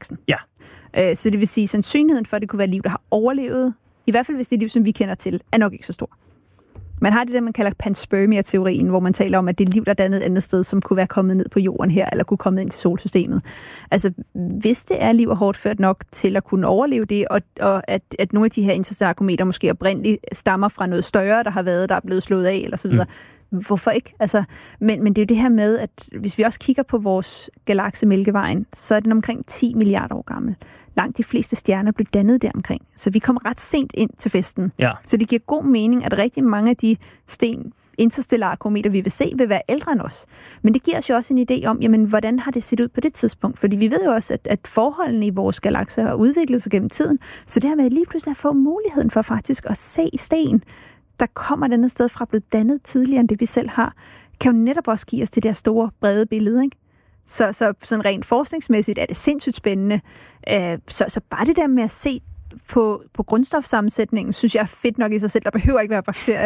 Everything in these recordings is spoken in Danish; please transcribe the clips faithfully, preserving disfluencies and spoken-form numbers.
galaksen. Ja. Øh, så det vil sige, at sandsynligheden for, at det kunne være liv, der har overlevet, i hvert fald hvis det er liv, som vi kender til, er nok ikke så stor. Man har det der, man kalder panspermia-teorien, hvor man taler om, at det er liv, der er dannet et andet sted, som kunne være kommet ned på jorden her, eller kunne komme ind til solsystemet. Altså, hvis det er liv og hårdt ført nok til at kunne overleve det, og, og at, at nogle af de her interstellare kometer måske oprindeligt stammer fra noget større, der har været, der er blevet slået af, eller så videre. Mm. Hvorfor ikke? Altså, men, men det er jo det her med, at hvis vi også kigger på vores galakse Mælkevejen, så er den omkring ti milliarder år gammel. Langt de fleste stjerner blev dannet deromkring. Så vi kom ret sent ind til festen. Ja. Så det giver god mening, at rigtig mange af de sten, interstellare kometer, vi vil se, vil være ældre end os. Men det giver os jo også en idé om, jamen, hvordan har det set ud på det tidspunkt? Fordi vi ved jo også, at, at forholdene i vores galakse har udviklet sig gennem tiden. Så det her med lige pludselig at få muligheden for faktisk at se sten, der kommer et andet sted fra, blevet dannet tidligere end det, vi selv har, kan jo netop også give os det der store, brede billede, ikke? Så, så sådan rent forskningsmæssigt er det sindssygt spændende. Øh, så, så bare det der med at se på, på grundstofsammensætningen, synes jeg er fedt nok i sig selv. Der behøver ikke være bakterier.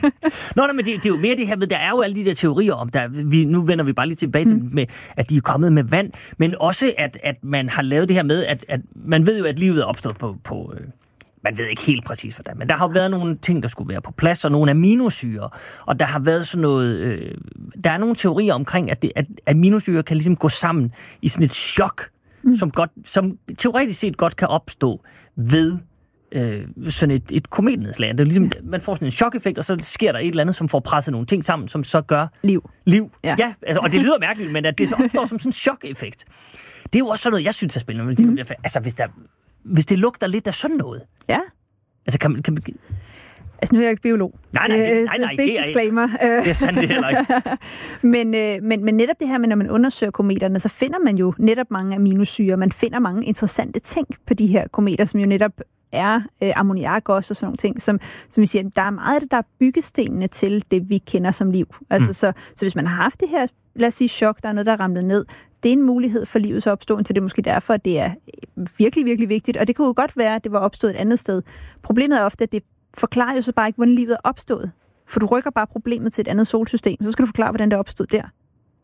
Nå, nej, men det, det er jo mere det her med, der er jo alle de der teorier om, der, vi, nu vender vi bare lige tilbage til, mm. med, at de er kommet med vand, men også, at, at man har lavet det her med, at, at man ved jo, at livet er opstået på... på øh, man ved ikke helt præcis hvordan, men der har jo været nogle ting, der skulle være på plads, og nogle aminosyre, og der har været sådan noget, øh, der er nogle teorier omkring, at, det, at aminosyre kan ligesom gå sammen i sådan et chok, mm. som, godt, som teoretisk set godt kan opstå ved øh, sådan et, et kometnedslag. Det er ligesom, man får sådan en chok-effekt, og så sker der et eller andet, som får presset nogle ting sammen, som så gør liv. Liv. Ja, ja altså, og det lyder mærkeligt, men at det så opstår som sådan en chok-effekt. Det er jo også sådan noget, jeg synes er spændende. Mm. Altså, hvis der Hvis det lugter lidt af sådan noget. Ja. Altså, kan man... Kan man... Altså, nu er jeg ikke biolog. Nej, nej, nej, nej, nej big det er disclaimer. Det er sandt, det heller ikke. men, øh, men, men netop det her med, når man undersøger kometerne, så finder man jo netop mange aminosyre. Man finder mange interessante ting på de her kometer, som jo netop er øh, ammoniak også og sådan nogle ting, som, som vi siger, der er meget af det, der er byggestenene til det, vi kender som liv. Altså, mm. så, så hvis man har haft det her, lad os sige, chok, der er noget, der er ramlet ned, det er en mulighed for livets opståen, så det er måske derfor, at det er virkelig, virkelig vigtigt. Og det kunne jo godt være, at det var opstået et andet sted. Problemet er ofte, at det forklarer jo så bare ikke, hvordan livet er opstået. For du rykker bare problemet til et andet solsystem, så skal du forklare, hvordan det er opstået der.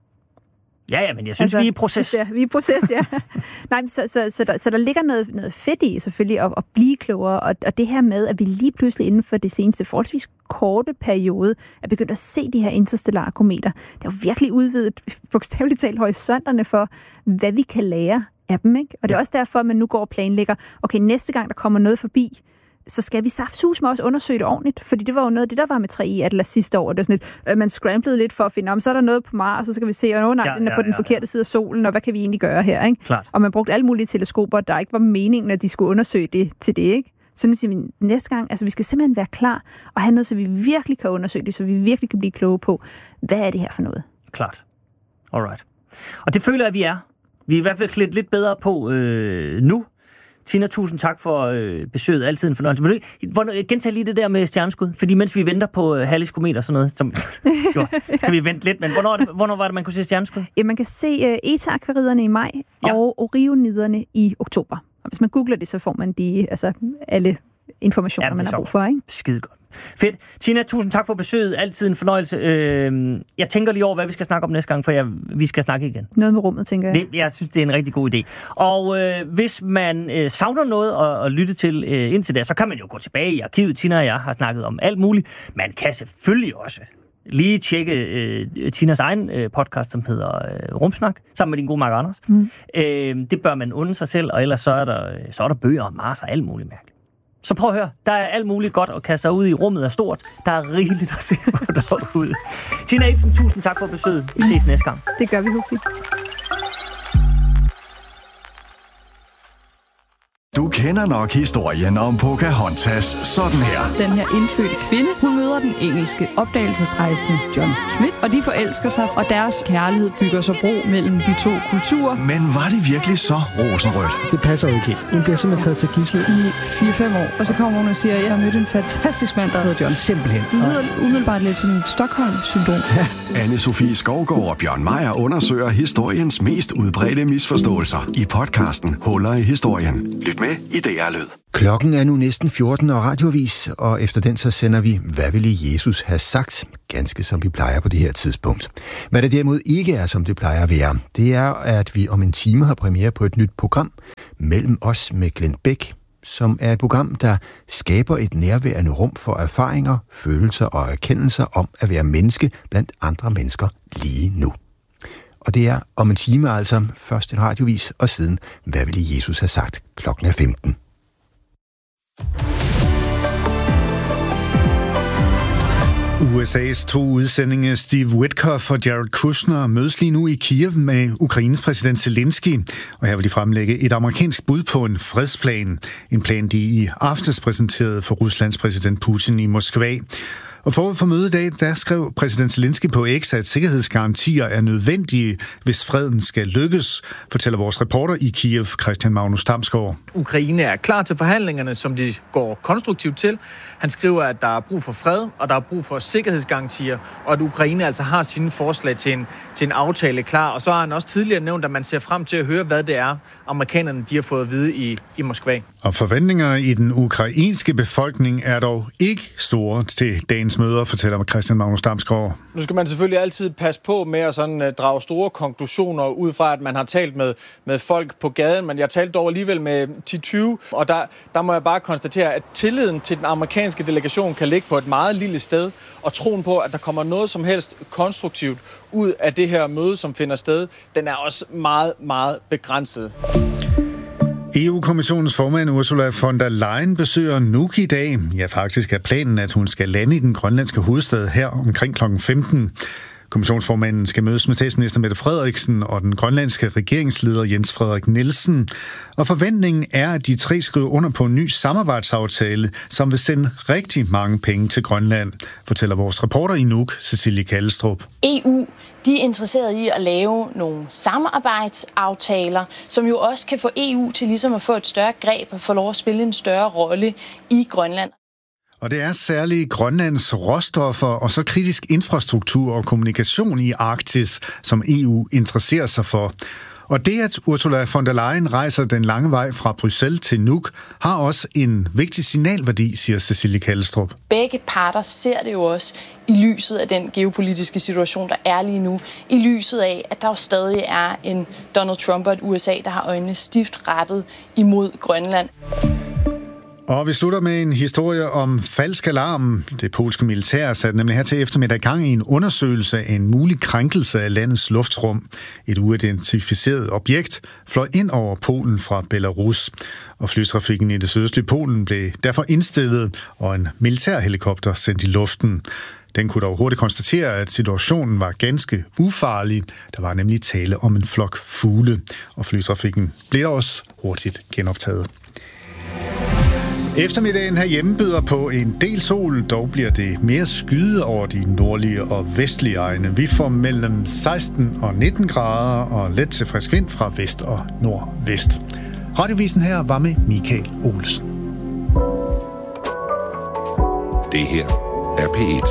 Ja, ja, men jeg synes, altså, vi er i proces. Ja, vi er i proces, ja. Nej, så, så, så, der, så der ligger noget, noget fedt i, selvfølgelig, at, at blive klogere. Og, og det her med, at vi lige pludselig inden for det seneste forholdsvis korte periode er begyndt at se de her interstellare kometer. Det er jo virkelig udvidet, bogstaveligt talt, horisonterne for, hvad vi kan lære af dem, ikke? Og det er også derfor, at man nu går og planlægger, okay, næste gang der kommer noget forbi, så skal vi saftsus med også undersøge det ordentligt. Fordi det var jo noget af det, der var med tre i Atlas sidste år. Det var sådan lidt, øh, man scramblede lidt for at finde, om så er der noget på Mars, og så skal vi se, og nej, ja, den er ja, på den ja, forkerte ja. side af solen, og hvad kan vi egentlig gøre her, ikke? Klart. Og man brugte alle mulige teleskoper, der ikke var meningen, at de skulle undersøge det til det, ikke? Så nu siger vi, næste gang, altså vi skal simpelthen være klar og have noget, så vi virkelig kan undersøge det, så vi virkelig kan blive kloge på, hvad er det her for noget? Klart. Alright. Og det føler jeg, at vi er. Vi er i hvert fald klædt lidt bedre på øh, nu. Tina, tusind tak for øh, besøget. Altid en fornøjelse. Vil du gentage lige det der med stjerneskud? Fordi mens vi venter på øh, Hallis komet og sådan noget, som, jo, skal vi vente lidt, men hvornår, hvornår var det, man kunne se stjerneskud? Ja, man kan se øh, Eta-akvariderne i maj ja. og Orioniderne i oktober. Og hvis man googler det, så får man de, altså, alle informationer, ja, man har brug for, ikke? Skide godt. Fedt. Tina, tusind tak for besøget. Altid en fornøjelse. Øh, jeg tænker lige over, hvad vi skal snakke om næste gang, for jeg, vi skal snakke igen. Noget med rummet, tænker jeg. Det, jeg synes, det er en rigtig god idé. Og øh, hvis man øh, savner noget at, at lytte til øh, indtil da, så kan man jo gå tilbage i arkivet. Tina og jeg har snakket om alt muligt. Man kan selvfølgelig også lige tjekke øh, Tinas egen øh, podcast, som hedder øh, Rumsnak, sammen med din gode Mark Anders. Mm. Øh, det bør man unde sig selv, og ellers så er der, så er der bøger om Mars og alt muligt mærkeligt. Så prøv at høre, der er alt muligt godt at kaste sig ud i. Rummet er stort. Der er rigeligt at se på derude. Tina Ibsen, tusind tak for besøget. Vi ses næste gang. Det gør vi, Huxi. Du kender nok historien om Pocahontas sådan her. Den her indfødte kvinde, hun møder den engelske opdagelsesrejsende John Smith, og de forelsker sig, og deres kærlighed bygger sig bro mellem de to kulturer. Men var det virkelig så rosenrødt? Det passer jo ikke helt. Hun bliver simpelthen taget til gidsel i fire fem år, og så kommer hun og siger, at jeg har mødt en fantastisk mand, der hedder John. Simpelthen. Det lyder umiddelbart lidt som et Stockholm-syndrom. Ja. Anne-Sophie Skovgaard og Bjørn Meier undersøger historiens mest udbredte misforståelser i podcasten Huller i historien. Lyt med i D R Lyd. Klokken er nu næsten fjorten og radiovis, og efter den så sender vi, hvad ville Jesus have sagt, ganske som vi plejer på det her tidspunkt. Hvad det derimod ikke er, som det plejer at være, det er, at vi om en time har premiere på et nyt program, Mellem os med Glenn Bæk, som er et program, der skaber et nærværende rum for erfaringer, følelser og erkendelser om at være menneske blandt andre mennesker lige nu. Og det er om en time altså først en radiovis, og siden, hvad ville Jesus have sagt, klokken er femten. U S A's to udsendinge Steve Witkoff og Jared Kushner mødes lige nu i Kiev med Ukraines præsident Zelensky, og her vil de fremlægge et amerikansk bud på en fredsplan. En plan, de i aftes præsenterede for Ruslands præsident Putin i Moskva. Og forud for mødet i dag, der skrev præsident Zelensky på X, at sikkerhedsgarantier er nødvendige, hvis freden skal lykkes, fortæller vores reporter i Kiev, Christian Magnus Damsgaard. Ukraine er klar til forhandlingerne, som de går konstruktivt til. Han skriver, at der er brug for fred, og der er brug for sikkerhedsgarantier, og at Ukraine altså har sine forslag til en, til en aftale klar. Og så har han også tidligere nævnt, at man ser frem til at høre, hvad det er, amerikanerne de har fået at vide i, i Moskva. Og forventningerne i den ukrainske befolkning er dog ikke store til dagens møder, fortæller Christian Magnus Damsgaard. Nu skal man selvfølgelig altid passe på med at sådan, uh, drage store konklusioner ud fra, at man har talt med, med folk på gaden, men jeg talte dog alligevel med ti til tyve, og der, der må jeg bare konstatere, at tilliden til den amerikanske delegation kan ligge på et meget lille sted, og troen på, at der kommer noget som helst konstruktivt ud af det her møde, som finder sted, den er også meget, meget begrænset. E U-kommissionens formand Ursula von der Leyen besøger Nuuk i dag. Ja, faktisk er planen, at hun skal lande i den grønlandske hovedstad her omkring klokken femten. Kommissionsformanden skal mødes med statsminister Mette Frederiksen og den grønlandske regeringsleder Jens Frederik Nielsen. Og forventningen er, at de tre skriver under på en ny samarbejdsaftale, som vil sende rigtig mange penge til Grønland, fortæller vores reporter i Nuuk, Cecilie Kallestrup. E U de er interesseret i at lave nogle samarbejdsaftaler, som jo også kan få E U til ligesom at få et større greb og få lov at spille en større rolle i Grønland. Og det er særligt Grønlands råstoffer og så kritisk infrastruktur og kommunikation i Arktis, som E U interesserer sig for. Og det, at Ursula von der Leyen rejser den lange vej fra Bruxelles til Nuuk, har også en vigtig signalværdi, siger Cecilie Kallestrup. Begge parter ser det jo også i lyset af den geopolitiske situation, der er lige nu. I lyset af, at der jo stadig er en Donald Trump og et U S A, der har øjnene stift rettet imod Grønland. Og vi slutter med en historie om falsk alarm. Det polske militær satte nemlig her til eftermiddag gang i en undersøgelse af en mulig krænkelse af landets luftrum. Et uidentificeret objekt fløj ind over Polen fra Belarus, og flytrafikken i det sydøstlige Polen blev derfor indstillet, og en militærhelikopter sendt i luften. Den kunne dog hurtigt konstatere, at situationen var ganske ufarlig. Der var nemlig tale om en flok fugle, og flytrafikken blev også hurtigt genoptaget. Eftermiddagen herhjemme byder på en del sol, dog bliver det mere skyet over de nordlige og vestlige egne. Vi får mellem seksten og nitten grader og let til frisk vind fra vest og nordvest. Radiovisen her var med Michael Olsen. Det her er P et.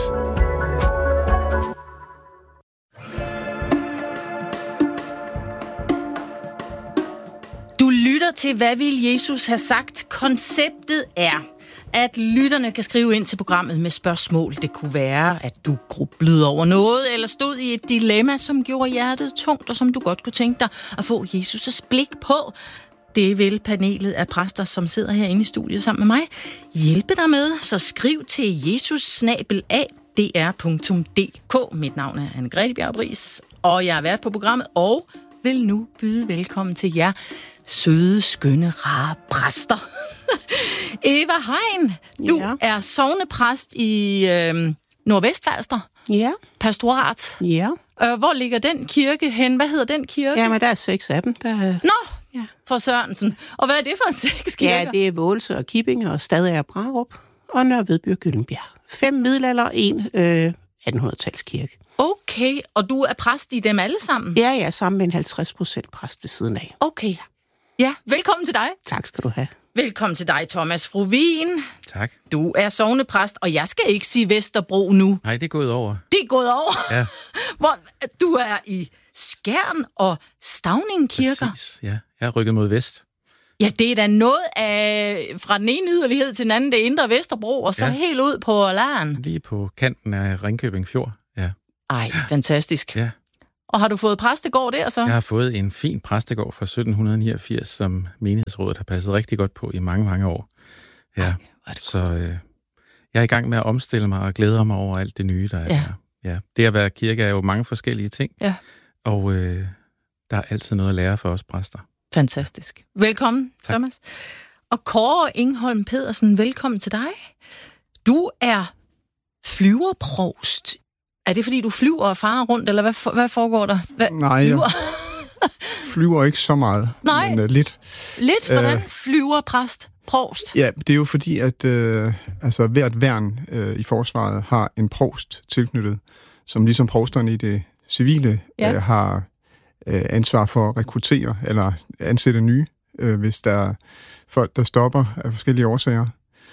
Til hvad vil Jesus have sagt? Konceptet er, at lytterne kan skrive ind til programmet med spørgsmål. Det kunne være, at du grublede over noget, eller stod i et dilemma, som gjorde hjertet tungt, og som du godt kunne tænke dig at få Jesus' blik på. Det vil panelet af præster, som sidder herinde i studiet sammen med mig, hjælpe dig med. Så skriv til jesus snabel a d r punktum d k. Mit navn er Anne-Grethe Bjerg-Bris, og jeg er vært på programmet, og vil nu byde velkommen til jer, søde, skønne, rare præster. Eva Hein, du ja. er sognepræst i øh, Nordvestfalster. Ja. Pastorat. Ja. Øh, hvor ligger den kirke hen? Hvad hedder den kirke? Jamen, der er seks af dem. Der er... Nå, ja. for Sørensen. Og hvad er det for en seks kirker? Ja, det er Vålse og Kippinge og Stadager og Brarup og Nørre Vedby og Gyldenbjerg. Fem middelalder, en øh, attenhundredetalskirke. Okay, og du er præst i dem alle sammen? Ja, ja, sammen med en halvtreds procent præst ved siden af. Okay. Ja, velkommen til dig. Tak skal du have. Velkommen til dig, Thomas Frovin. Tak. Du er sognepræst, og jeg skal ikke sige Vesterbro nu. Nej, det er gået over. Det er gået over? Ja. Hvor du er i Skjern og Stauning kirker. Præcis, ja. Jeg er rykket mod vest. Ja, det er da noget af fra den ene yderlighed til den anden, det indre Vesterbro, og så ja. helt ud på Laren. Lige på kanten af Ringkøbing Fjord, ja. Ej, fantastisk. Ja. Og har du fået præstegård der så? Jeg har fået en fin præstegård fra sytten niogfirs, som menighedsrådet har passet rigtig godt på i mange, mange år. Ja, Ej, så øh, jeg er i gang med at omstille mig og glæder mig over alt det nye, der er ja. der. Ja. Det at være kirke er jo mange forskellige ting, ja. og øh, der er altid noget at lære for os præster. Fantastisk. Velkommen, tak. Thomas. Og Kåre Ingholm Pedersen, velkommen til dig. Du er flyverprovst. Er det, fordi du flyver og farer rundt, eller hvad, for, hvad foregår der? Hvad, Nej, flyver? jeg flyver ikke så meget. Nej, men, uh, lidt. Lidt? Hvordan flyver præst? Provst? Ja, det er jo fordi, at øh, altså, hvert værn øh, i forsvaret har en provst tilknyttet, som ligesom provsterne i det civile ja. øh, har øh, ansvar for at rekruttere eller ansætte nye, øh, hvis der er folk, der stopper af forskellige årsager.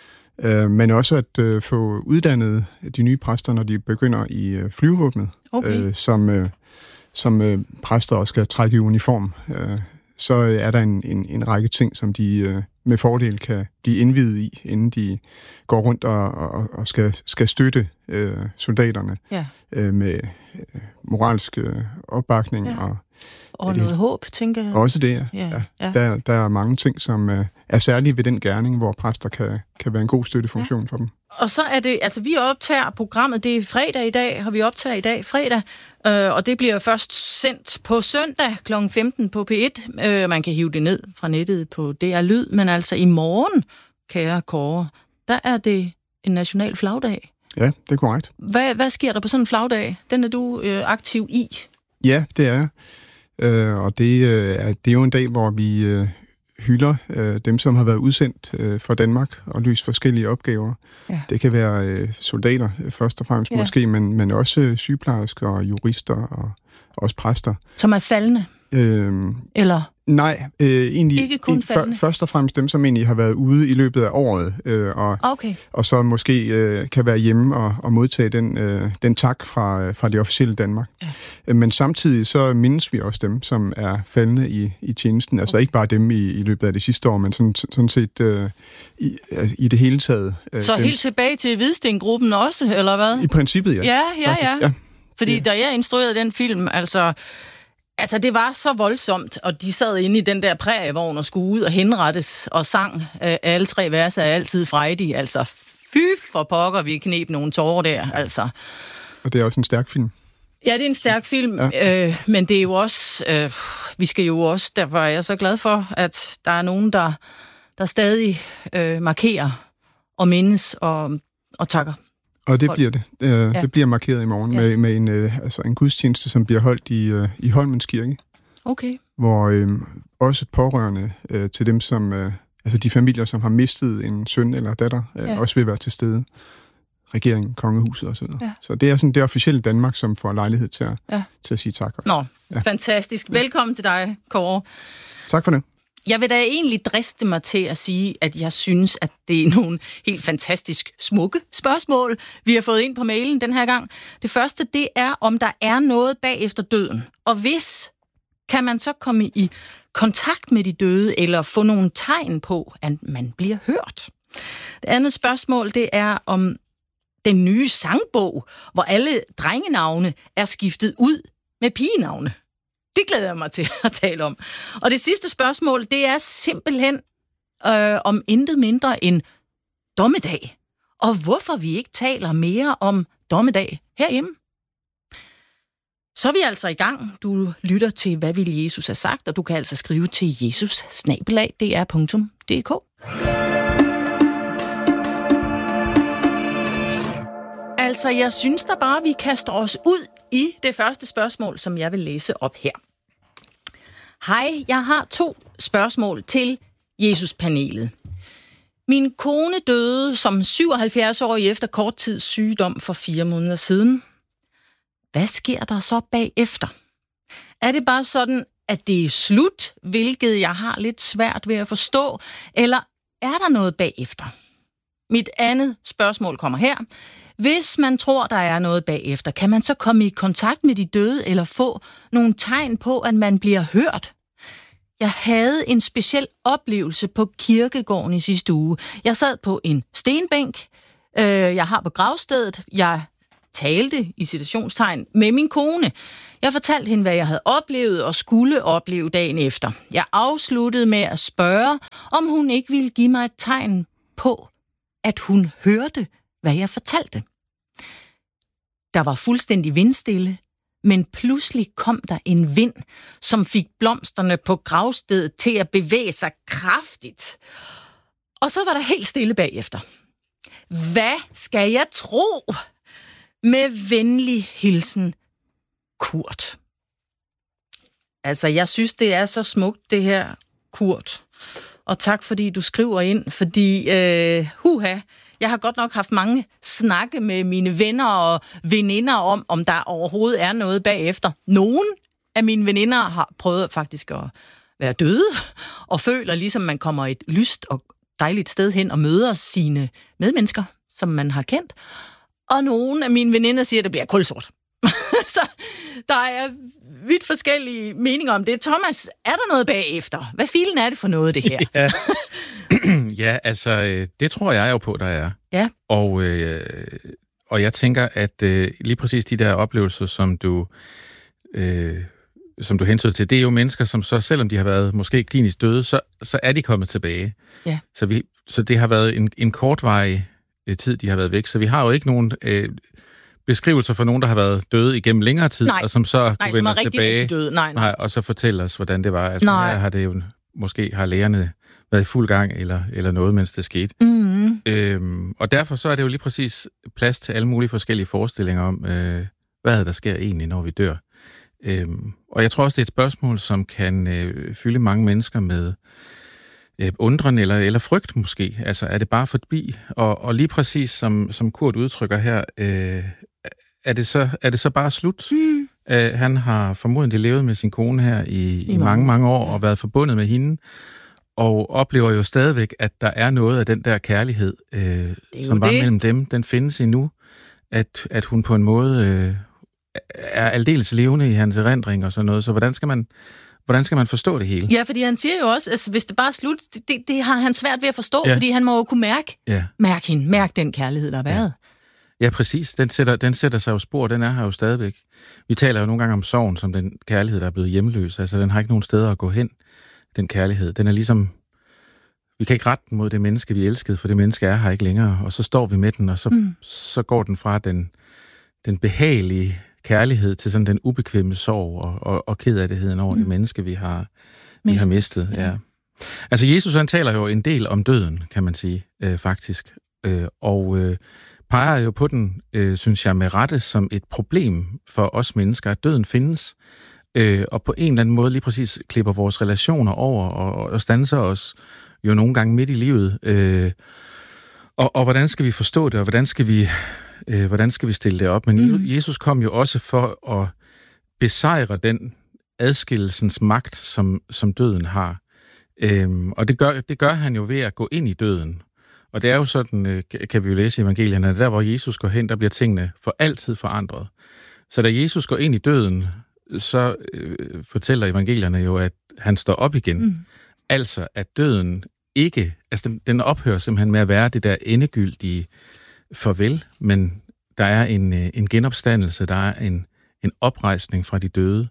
Øh, men også at øh, få uddannet de nye præster, når de begynder i øh, flyvevåbnet, okay. øh, som, øh, som øh, præster også skal trække i uniform. Øh, så er der en, en, en række ting, som de øh, med fordel kan blive indviet i, inden de går rundt og, og, og skal, skal støtte øh, soldaterne ja. øh, med øh, moralsk øh, opbakning. Ja. Og, og noget det, håb, tænker jeg. Også det, ja. ja. ja. Der, der er mange ting, som øh, er særlige ved den gerning, hvor præster kan, kan være en god støttefunktion ja. for dem. Og så er det, altså vi optager programmet, det er fredag i dag, har vi optager i dag fredag, øh, og det bliver først sendt på søndag klokken femten på P et. Øh, man kan hive det ned fra nettet på D R Lyd, men altså i morgen, kære Kåre, der er det en national flagdag. Ja, det er korrekt. Hvad, hvad sker der på sådan en flagdag? Den er du øh, aktiv i. Ja, det er jeg. Øh, og det, øh, er, det er jo en dag, hvor vi øh, hylder øh, dem, som har været udsendt øh, fra Danmark og løst forskellige opgaver. Ja. Det kan være øh, soldater først og fremmest ja. måske, men, men også øh, sygeplejersker og jurister og også præster. Som er faldne? Øh, Eller? Nej, øh, egentlig ikke kun f- først og fremmest dem, som egentlig har været ude i løbet af året, øh, og, okay. og så måske øh, kan være hjemme og, og modtage den, øh, den tak fra, fra det officielle Danmark. Ja. Men samtidig så mindes vi også dem, som er faldne i, i tjenesten. Altså okay. ikke bare dem i, i løbet af det sidste år, men sådan, sådan set øh, i, i det hele taget. Øh, så helt tilbage til Hvidsten-gruppen også, eller hvad? I princippet, ja. Ja, ja, ja. ja. Fordi ja. da jeg instruerede den film, altså... Altså, det var så voldsomt, og de sad inde i den der prærievogn og skulle ud og henrettes og sang øh, alle tre verser er altid frejdig. Altså, fy for pokker, vi kneb nogle tårer der, altså. Og det er også en stærk film. Ja, det er en stærk film, ja. øh, men det er jo også, øh, vi skal jo også, derfor er jeg så glad for, at der er nogen, der, der stadig øh, markerer og mindes og, og takker. Og det bliver det. Øh, ja. Det bliver markeret i morgen ja. med, med en, øh, altså en gudstjeneste, som bliver holdt i, øh, i Holmens Kirke. Okay. Hvor øh, også pårørende øh, til dem, som, øh, altså de familier, som har mistet en søn eller datter, øh, ja. også vil være til stede. Regeringen, kongehuset osv. Ja. Så det er sådan det officielle Danmark, som får lejlighed til at, ja. til at sige tak. Nå, ja. fantastisk. Velkommen til dig, Kåre. Tak for det. Jeg vil da egentlig driste mig til at sige, at jeg synes, at det er nogle helt fantastisk smukke spørgsmål, vi har fået ind på mailen den her gang. Det første, det er, om der er noget bagefter døden. Og hvis, kan man så komme i kontakt med de døde, eller få nogle tegn på, at man bliver hørt? Det andet spørgsmål, det er om den nye sangbog, hvor alle drengenavne er skiftet ud med pigenavne. Det glæder jeg mig til at tale om. Og det sidste spørgsmål, det er simpelthen øh, om intet mindre end dommedag. Og hvorfor vi ikke taler mere om dommedag herhjemme. Så er vi altså i gang. Du lytter til, hvad vil Jesus have sagt, og du kan altså skrive til jesus snabel-a d r punktum d k. Altså, jeg synes da bare, vi kaster os ud i det første spørgsmål, som jeg vil læse op her. Hej, jeg har to spørgsmål til Jesus-panelet. Min kone døde som syvoghalvfjerds-årig efter kort tids sygdom for fire måneder siden. Hvad sker der så bagefter? Er det bare sådan, at det er slut, hvilket jeg har lidt svært ved at forstå, eller er der noget bagefter? Mit andet spørgsmål kommer her. Hvis man tror, der er noget bagefter, kan man så komme i kontakt med de døde eller få nogle tegn på, at man bliver hørt? Jeg havde en speciel oplevelse på kirkegården i sidste uge. Jeg sad på en stenbænk, øh, jeg har på gravstedet. Jeg talte i citationstegn med min kone. Jeg fortalte hende, hvad jeg havde oplevet og skulle opleve dagen efter. Jeg afsluttede med at spørge, om hun ikke ville give mig et tegn på, at hun hørte, hvad jeg fortalte. Der var fuldstændig vindstille, men pludselig kom der en vind, som fik blomsterne på gravstedet til at bevæge sig kraftigt. Og så var der helt stille bagefter. Hvad skal jeg tro? Med venlig hilsen, Kurt. Altså, jeg synes, det er så smukt, det her, Kurt. Og tak, fordi du skriver ind, fordi, øh, huha, jeg har godt nok haft mange snakke med mine venner og veninder om, om der overhovedet er noget bagefter. Nogle af mine veninder har prøvet faktisk at være døde, og føler ligesom, man kommer et lyst og dejligt sted hen og møder sine medmennesker, som man har kendt. Og nogle af mine veninder siger, at det bliver kulsort. Så der er vidt forskellige meninger om det. Thomas, er der noget bagefter? Hvad filen er det for noget, det her? Ja, ja altså, det tror jeg jo på, der er. Ja. Og, øh, og jeg tænker, at øh, lige præcis de der oplevelser, som du, øh, som du hensød til, det er jo mennesker, som så, selvom de har været måske klinisk døde, så, så er de kommet tilbage. Ja. Så, vi, så det har været en, en kortvarig tid, de har været væk. Så vi har jo ikke nogen øh, beskrivelser for nogen, der har været døde igennem længere tid, nej. og som så nej, kunne vende os rigtig, tilbage, rigtig døde. Nej, nej. Nej, og så fortælle os, hvordan det var. Altså, nej. her har det jo, måske har lægerne været i fuld gang, eller, eller noget, mens det skete. Mm-hmm. Øhm, og derfor så er det jo lige præcis plads til alle mulige forskellige forestillinger om, øh, hvad der sker egentlig, når vi dør. Øhm, og jeg tror også, det er et spørgsmål, som kan øh, fylde mange mennesker med øh, undren eller, eller frygt måske. Altså, er det bare forbi? Og, og lige præcis som, som Kurt udtrykker her, øh, er, det så, er det så bare slut? Mm. Øh, han har formodentlig levet med sin kone her i, I, i mange, mange år, og været forbundet med hende, og oplever jo stadigvæk, at der er noget af den der kærlighed, øh, som var det. mellem dem. Den findes endnu, at, at hun på en måde øh, er aldeles levende i hans erindring og sådan noget. Så hvordan skal man, hvordan skal man forstå det hele? Ja, fordi han siger jo også, at altså, hvis det bare er slut, det, det har han svært ved at forstå, ja. fordi han må jo kunne mærke, ja. mærke hende, mærke den kærlighed, der har været. Ja, ja præcis. Den sætter, den sætter sig jo spor, den er her jo stadigvæk. Vi taler jo nogle gange om sorgen som den kærlighed, der er blevet hjemløs. Altså, den har ikke nogen steder at gå hen, den kærlighed. Den er ligesom, vi kan ikke rette den mod det menneske, vi elskede, for det menneske er her ikke længere. Og så står vi med den, og så, mm. så går den fra den, den behagelige kærlighed til sådan den ubekvemme sorg og, og, og kedeligheden over mm. det menneske, vi har, vi har mistet. Ja. Ja. Altså, Jesus, han taler jo en del om døden, kan man sige, øh, faktisk. Øh, og øh, peger jo på den, øh, synes jeg, med rette som et problem for os mennesker, at døden findes. Øh, og på en eller anden måde lige præcis klipper vores relationer over og, og standser os jo nogle gange midt i livet. Øh, og, og hvordan skal vi forstå det, og hvordan skal vi, øh, hvordan skal vi stille det op? Men mm. Jesus kom jo også for at besejre den adskillelsens magt, som, som døden har. Øh, og det gør, det gør han jo ved at gå ind i døden. Og det er jo sådan, øh, kan vi jo læse i evangelierne, at der hvor Jesus går hen, der bliver tingene for altid forandret. Så da Jesus går ind i døden, så øh, fortæller evangelierne jo, at han står op igen. Mm. Altså, at døden ikke, altså den, den ophører simpelthen med at være det der endegyldige farvel, men der er en, en genopstandelse, der er en, en oprejsning fra de døde.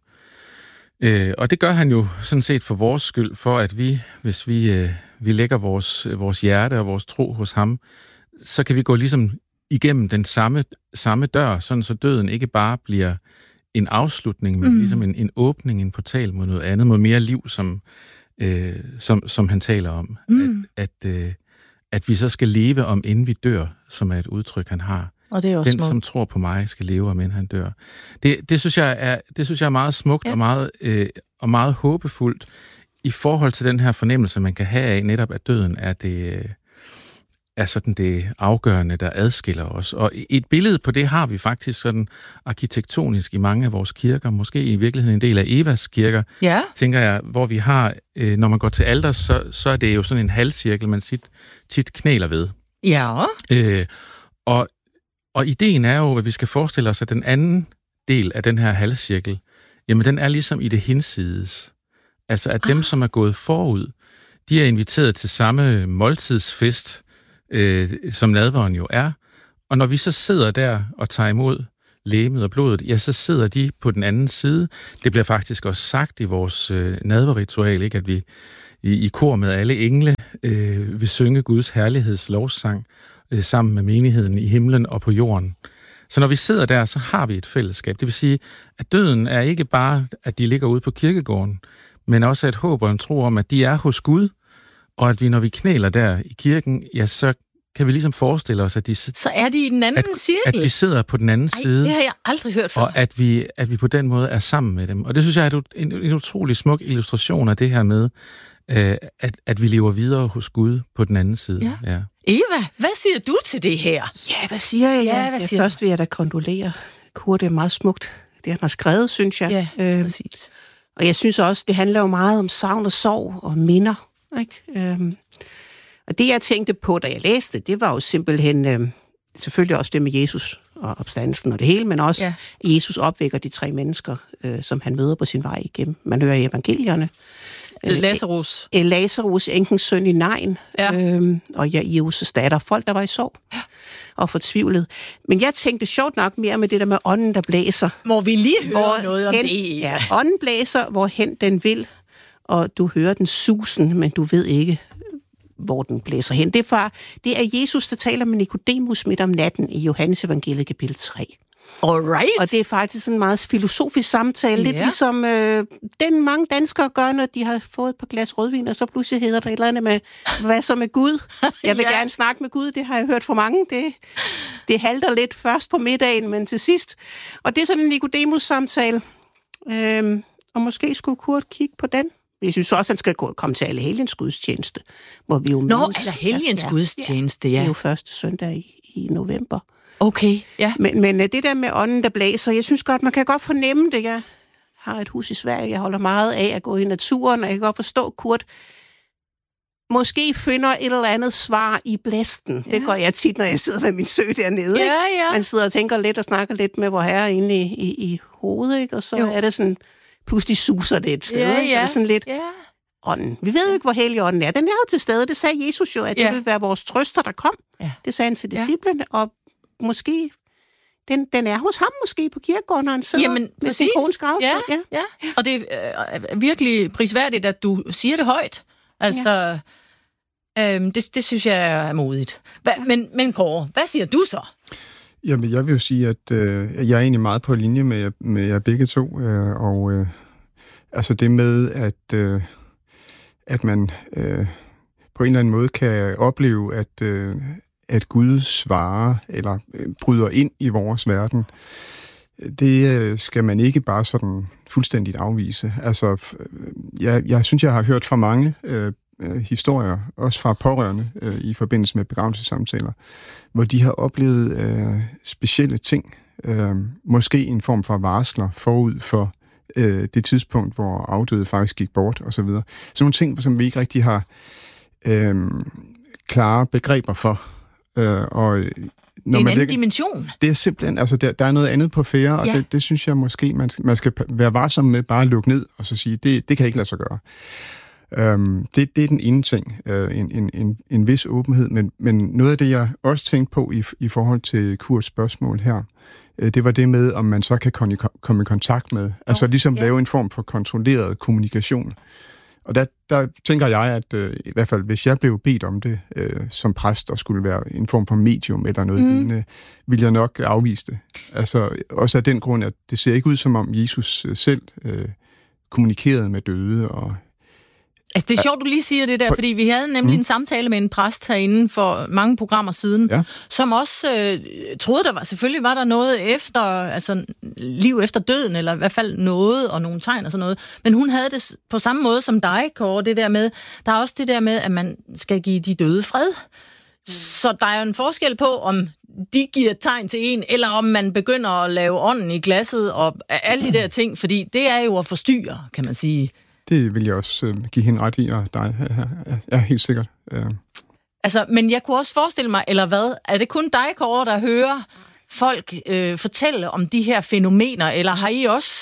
Øh, og det gør han jo sådan set for vores skyld, for at vi, hvis vi, øh, vi lægger vores, vores hjerte og vores tro hos ham, så kan vi gå ligesom igennem den samme, samme dør, sådan så døden ikke bare bliver en afslutning, men mm. ligesom en, en åbning, en portal mod noget andet, mod mere liv, som, øh, som, som han taler om. Mm. At, at, øh, at vi så skal leve om, inden vi dør, som er et udtryk, han har. Og det er også Den, smukt. som tror på mig, skal leve om, inden han dør. Det, det, synes, jeg er, det synes jeg er meget smukt, ja. og, meget, øh, og meget håbefuldt i forhold til den her fornemmelse, man kan have af netop, at døden er det... Øh, er sådan det afgørende, der adskiller os. Og et billede på det har vi faktisk sådan arkitektonisk i mange af vores kirker, måske i virkeligheden en del af Evas kirker, ja. tænker jeg, hvor vi har, øh, når man går til alter, så, så er det jo sådan en halvcirkel, man tit, tit knæler ved. Ja. Øh, og, og ideen er jo, at vi skal forestille os, at den anden del af den her halvcirkel, jamen den er ligesom i det hinsides. Altså, at dem, som er gået forud, de er inviteret til samme måltidsfest, øh, som nadveren jo er. Og når vi så sidder der og tager imod legemet og blodet, ja, så sidder de på den anden side. Det bliver faktisk også sagt i vores øh, nadverritual, ikke, at vi i, i kor med alle engle øh, vil synge Guds herlighedslovssang øh, sammen med menigheden i himlen og på jorden. Så når vi sidder der, så har vi et fællesskab. Det vil sige, at døden er ikke bare, at de ligger ude på kirkegården, men også et håb og en tro om, at de er hos Gud, og at vi, når vi knæler der i kirken, ja, så kan vi ligesom forestille os, at de, så er de i den anden at, cirkel. at de sidder på den anden Ej, side. Det har jeg aldrig hørt før. Og at vi, at vi på den måde er sammen med dem. Og det synes jeg er en, en utrolig smuk illustration af det her med, øh, at, at vi lever videre hos Gud på den anden side. Ja. Ja. Eva, hvad siger du til det her? Ja, hvad siger jeg? Ja, hvad siger ja, først vil jeg da kondolere. Kurt, det er meget smukt, det han har skrevet, synes jeg. Ja, øh, præcis. Og jeg synes også, det handler jo meget om savn og sorg og minder. Ikke? Øhm, og det, jeg tænkte på, da jeg læste, det var jo simpelthen øh, selvfølgelig også det med Jesus og opstandelsen og det hele, men også, ja. Jesus opvækker de tre mennesker, øh, som han møder på sin vej igennem. Man hører i evangelierne. Lazarus. Øh, Lazarus, enkens søn i Nain, ja. øhm, og ja, Jesus' datter. Folk, der var i sorg og fortvivlet. Men jeg tænkte sjovt nok mere med det der med ånden, der blæser. Må vi lige høre hvor noget om hen, det? Ja, ånden blæser, hvorhen den vil, og du hører den susen, men du ved ikke, hvor den blæser hen. Det er, fra, det er Jesus, der taler med Nikodemus midt om natten i Johannes evangeliet kapitel tre. Alright. Og det er faktisk en meget filosofisk samtale, yeah. lidt ligesom øh, den mange danskere gør, når de har fået et par glas rødvin, og så pludselig hedder der et eller andet med, hvad så med Gud? Jeg vil ja. gerne snakke med Gud, det har jeg hørt fra mange. Det, det halter lidt først på middagen, men til sidst. Og det er sådan en Nikodemus-samtale. Øhm, og måske skulle Kurt kigge på den. Jeg synes også, han skal komme til alle helgens gudstjeneste, hvor vi jo Nå, mindes, altså helgens ja, gudstjeneste, ja. Det er jo første søndag i, i november. Okay, ja. Men, men det der med ånden, der blæser, jeg synes godt, man kan godt fornemme det. Jeg har et hus i Sverige, jeg holder meget af at gå i naturen, og jeg kan godt forstå, Kurt måske finder et eller andet svar i blæsten. Ja. Det gør jeg tit, når jeg sidder med min sø dernede. Ja, ikke? ja. Man sidder og tænker lidt og snakker lidt med vor herre inde i, i, i hovedet, ikke? Og så jo. er det sådan, pludselig suser det et sted. Ja, ikke? ja. Og det er sådan lidt... Ja. Ånden. Vi ved jo ikke, hvor hellig ånden er. Den er jo til stede. Det sagde Jesus jo, at ja. det ville være vores trøster, der kom. Ja. Det sagde han til disciplene, ja. og måske... Den, den er hos ham måske på kirkegården, når han sidder Jamen, med sin kones gravsted. Ja, ja. ja, og det er virkelig prisværdigt, at du siger det højt. Altså, ja. øhm, det, det synes jeg er modigt. Hva, men, men Kåre, hvad siger du så? Jamen, jeg vil jo sige, at øh, jeg er egentlig meget på linje med, med jer begge to, øh, og øh, altså det med, at, øh, at man øh, på en eller anden måde kan opleve, at øh, at Gud svarer eller øh, bryder ind i vores verden, det øh, skal man ikke bare sådan fuldstændigt afvise. Altså, jeg, jeg synes, jeg har hørt fra mange øh, historier, også fra pårørende øh, i forbindelse med begravelsessamtaler, hvor de har oplevet øh, specielle ting, øh, måske en form for varsler forud for øh, det tidspunkt, hvor afdøde faktisk gik bort, og så videre. Sådan nogle ting, som vi ikke rigtig har øh, klare begreber for. Øh, og når det er en man anden lægger, dimension. Det er simpelthen, altså der, der er noget andet på færre, og ja. det, det synes jeg måske, man, man skal være varsom med bare at lukke ned og så sige, det, det kan ikke lade sig gøre. Øhm, det, det er den ene ting, øh, en, en, en, en vis åbenhed, men, men noget af det, jeg også tænkte på i, i forhold til Kurts spørgsmål her, øh, det var det med, om man så kan komme, komme i kontakt med, altså ligesom ja. lave en form for kontrolleret kommunikation. Og der, der tænker jeg, at øh, i hvert fald hvis jeg blev bedt om det øh, som præst, og skulle være en form for medium eller noget mm. lignende, ville jeg nok afvise det. Altså også af den grund, at det ser ikke ud som om Jesus selv øh, kommunikerede med døde. Og, altså det er sjovt, du lige siger det der, fordi vi havde nemlig mm. en samtale med en præst herinde for mange programmer siden, ja. som også øh, troede, der var, selvfølgelig var der noget efter, altså liv efter døden, eller i hvert fald noget, og nogle tegn og sådan noget. Men hun havde det på samme måde som dig, Kåre, det der med, der er også det der med, at man skal give de døde fred. Mm. Så der er jo en forskel på, om de giver et tegn til en, eller om man begynder at lave ånden i glasset, og alle de der ting, fordi det er jo at forstyrre, kan man sige. Det vil jeg også øh, give hende ret i, og dig er ja, helt sikkert. Øh. Altså, men jeg kunne også forestille mig, eller hvad, er det kun dig, Kåre, der hører folk øh, fortælle om de her fænomener, eller har I også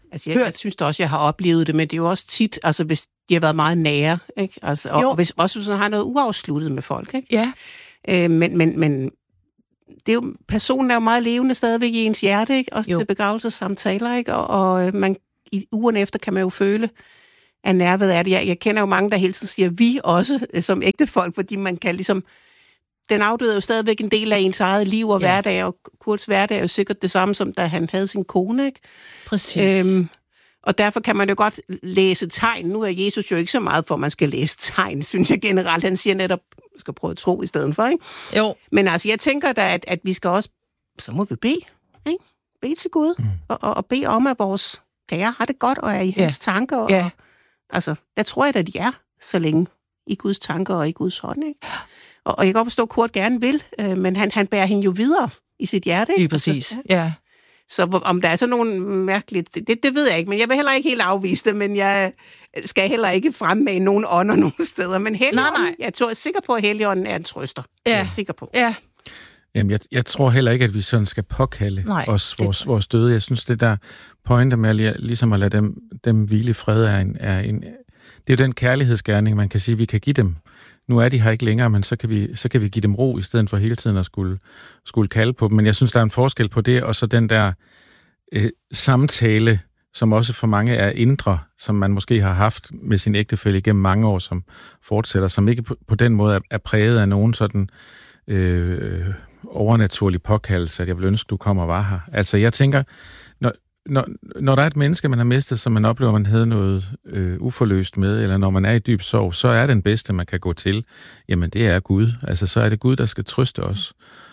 Altså, jeg, jeg synes da også, jeg har oplevet det, men det er jo også tit, altså hvis de har været meget nære, ikke? Altså, og, og hvis også hvis man har noget uafsluttet med folk, ikke? Ja. Øh, men, men, men det er jo, personen er jo meget levende stadigvæk i ens hjerte, ikke? Også jo. Til begravelsessamtaler, ikke? Og, og man, i ugerne efter kan man jo føle, at nærværet er det. Jeg, jeg kender jo mange, der hele tiden siger, vi også som ægte folk, fordi man kan ligesom, den afdøde er jo stadigvæk en del af ens eget liv og ja. hverdag, og Kurts hverdag er jo sikkert det samme, som da han havde sin kone, ikke? Præcis. Øhm, og derfor kan man jo godt læse tegn. Nu er Jesus jo ikke så meget for, at man skal læse tegn, synes jeg generelt. Han siger netop, man skal prøve at tro i stedet for, ikke? Jo. Men altså, jeg tænker da, at, at vi skal også, så må vi bede, ikke? Bede til Gud, mm. og, og, og bede om, at vores kære har det godt, og er i ja. hans tanker. Og, ja. Altså, der tror jeg da, de er så længe i Guds tanker og i Guds hånd, ikke? Og, og jeg kan godt forstå, at Kurt gerne vil, øh, men han, han bærer hende jo videre i sit hjerte, ikke? Lige præcis, altså, ja. ja. Så om der er sådan nogle mærkeligt, det, det ved jeg ikke, men jeg vil heller ikke helt afvise det, men jeg skal heller ikke fremme med nogen ånder nogen steder. Men Helligånden, nej, nej. jeg tror, jeg er sikker på, at Helligånden er en trøster. Ja. Jeg er sikker på. Ja. Jamen, jeg, jeg tror heller ikke, at vi sådan skal påkalde nej, os vores, vores døde. Jeg synes, det der pointe med at, ligesom at lade dem, dem hvile i fred er en, er en... Det er jo den kærlighedsgerning, man kan sige, vi kan give dem. Nu er de her ikke længere, men så kan vi, så kan vi give dem ro, i stedet for hele tiden at skulle, skulle kalde på dem. Men jeg synes, der er en forskel på det, og så den der øh, samtale, som også for mange er indre, som man måske har haft med sin ægtefælle igennem mange år, som fortsætter, som ikke på, på den måde er, er præget af nogen sådan øh, overnaturlig påkaldelse, at jeg vil ønske, du kommer og var her. Altså, jeg tænker, når, når, når der er et menneske, man har mistet, som man oplever, man havde noget øh, uforløst med, eller når man er i dyb sorg, så er den bedste, man kan gå til, jamen det er Gud. Altså, så er det Gud, der skal trøste os.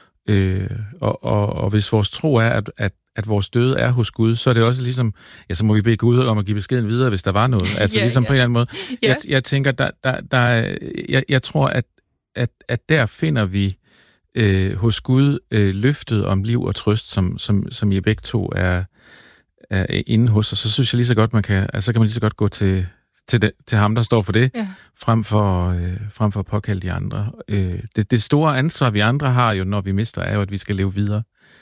Øh, og, og, og hvis vores tro er, at, at, at vores døde er hos Gud, så er det også ligesom, ja, så må vi bede Gud om at give beskeden videre, hvis der var noget. Altså, yeah, ligesom yeah. på en eller anden måde. Yeah. Jeg, jeg tænker, der, der, der, jeg, jeg tror, at, at, at der finder vi øh, hos Gud øh, løftet om liv og trøst, som, som, som I begge to er, er inde hos, og så synes jeg lige så godt, man kan, altså, så kan man lige så godt gå til, til, det, til ham, der står for det, ja. frem, for, øh, frem for at påkalde de andre. Øh, det, det store ansvar, vi andre har jo, når vi mister, er jo, at vi skal leve videre.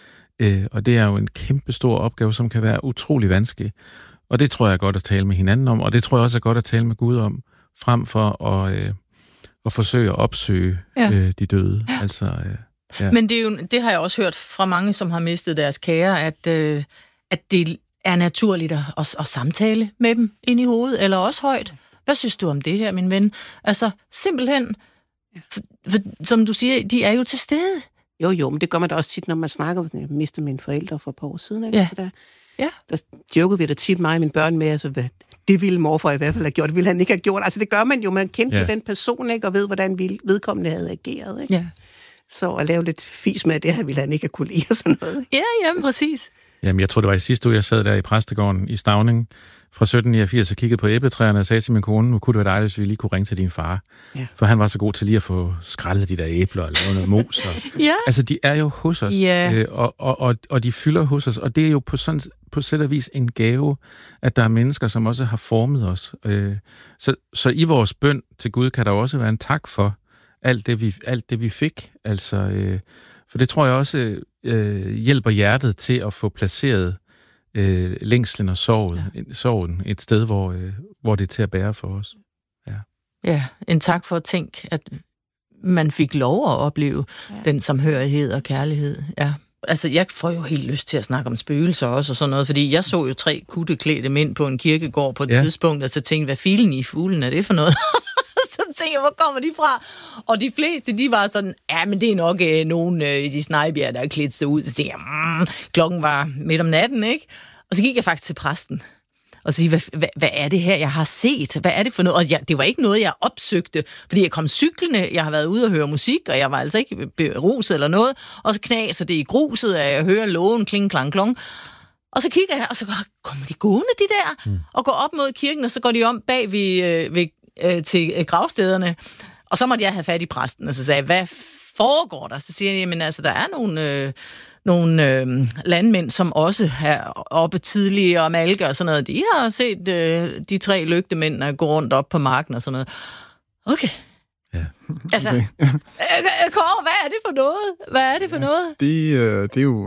Øh, og det er jo en kæmpe stor opgave, som kan være utrolig vanskelig. Og det tror jeg er godt at tale med hinanden om, og det tror jeg også er godt at tale med Gud om, frem for at, øh, at forsøge at opsøge ja. øh, de døde. Ja. Altså, øh, ja. Men det, er jo, det har jeg også hørt fra mange, som har mistet deres kære, at, øh, at det er naturligt at, at, at samtale med dem ind i hovedet, eller også højt. Hvad synes du om det her, min ven? Altså, simpelthen, for, for, som du siger, de er jo til stede. Jo, jo, men det gør man da også tit, når man snakker. Jeg mistede mine forældre for et par år siden, ikke? Ja. Så der, ja. der jokede vi da tit mig og mine børn med, altså, hvad det ville morfar i hvert fald have gjort, det ville han ikke have gjort. Altså, det gør man jo, man kendte ja. den person, ikke, og ved, hvordan vedkommende havde ageret, ikke? Ja. Så at lave lidt fis med det her, ville han ikke have kunne lide og sådan noget. Ja, jamen, præcis. Jamen, jeg tror, det var i sidste uge, jeg sad der i præstegården i Stauning fra sytten niogfirs og kiggede på æbletræerne og sagde til min kone, nu kunne det være dejligt, hvis vi lige kunne ringe til din far. Ja. For han var så god til lige at få skrællet de der æbler og lave noget mos. Og, ja. Altså, de er jo hos os, ja. øh, og, og, og, og de fylder hos os. Og det er jo på, sådan, på sæt og vis en gave, at der er mennesker, som også har formet os. Øh, så, så i vores bøn til Gud kan der også være en tak for alt det, vi, alt det, vi fik. Altså, øh, for det tror jeg også øh, hjælper hjertet til at få placeret øh, længslen og sorgen, ja. sorgen et sted, hvor, øh, hvor det er til at bære for os. Ja, ja, en tak for at tænke, at man fik lov at opleve ja. den samhørighed og kærlighed. Ja. Altså, jeg får jo helt lyst til at snakke om spøgelser også og sådan noget, fordi jeg så jo tre kutteklædte mænd på en kirkegård på et ja. tidspunkt, og så tænkte, hvad filen i fuglen er det for noget? Så tænkte jeg, hvor kommer de fra? Og de fleste, de var sådan, ja, men det er nok øh, nogen øh, i de Snejbjerg, der er klædt sig ud. Så tænkte jeg, mm, klokken var midt om natten, ikke? Og så gik jeg faktisk til præsten og sige, hvad, hvad, hvad er det her, jeg har set? Hvad er det for noget? Og jeg, det var ikke noget, jeg opsøgte, fordi jeg kom cyklende, jeg har været ude og høre musik, og jeg var altså ikke beruset eller noget, og så knaser det i gruset, at jeg hører lågen kling, klang, klong. Og så kigger jeg, og så kommer de gående, de der, mm. og går op mod kirken, og så går de om bag ved, øh, ved øh, til øh, gravstederne. Og så måtte jeg have fat i præsten, og så sagde jeg, hvad foregår der? Så siger jeg, jamen altså, der er nogle... Øh, nogle øh, landmænd, som også er oppe tidligere og malke og sådan noget. De har set øh, de tre lygtemænd, der går rundt op på marken og sådan noget. Okay. Ja. Altså, okay. Kåre, hvad er det for noget? Hvad er det for noget? Det, øh, det er jo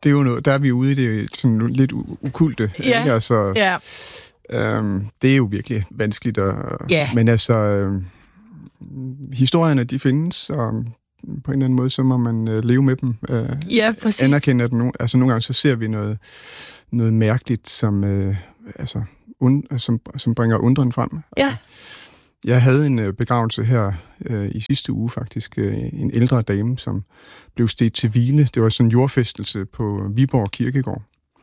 det er jo noget, der er vi ude i det sådan lidt ukulte. Ja, ikke? Altså, ja. Øhm, det er jo virkelig vanskeligt. At, ja. Men altså, øh, historierne, de findes, og på en eller anden måde, så må man øh, leve med dem. Øh, ja, præcis. Anerkende, at no, altså, nogle gange så ser vi noget, noget mærkeligt, som, øh, altså, und, som, som bringer undren frem. Ja. Jeg havde en øh, begravelse her øh, i sidste uge faktisk. Øh, en ældre dame, som blev stedt til hvile. Det var sådan en jordfæstelse på Viborg Kirkegård.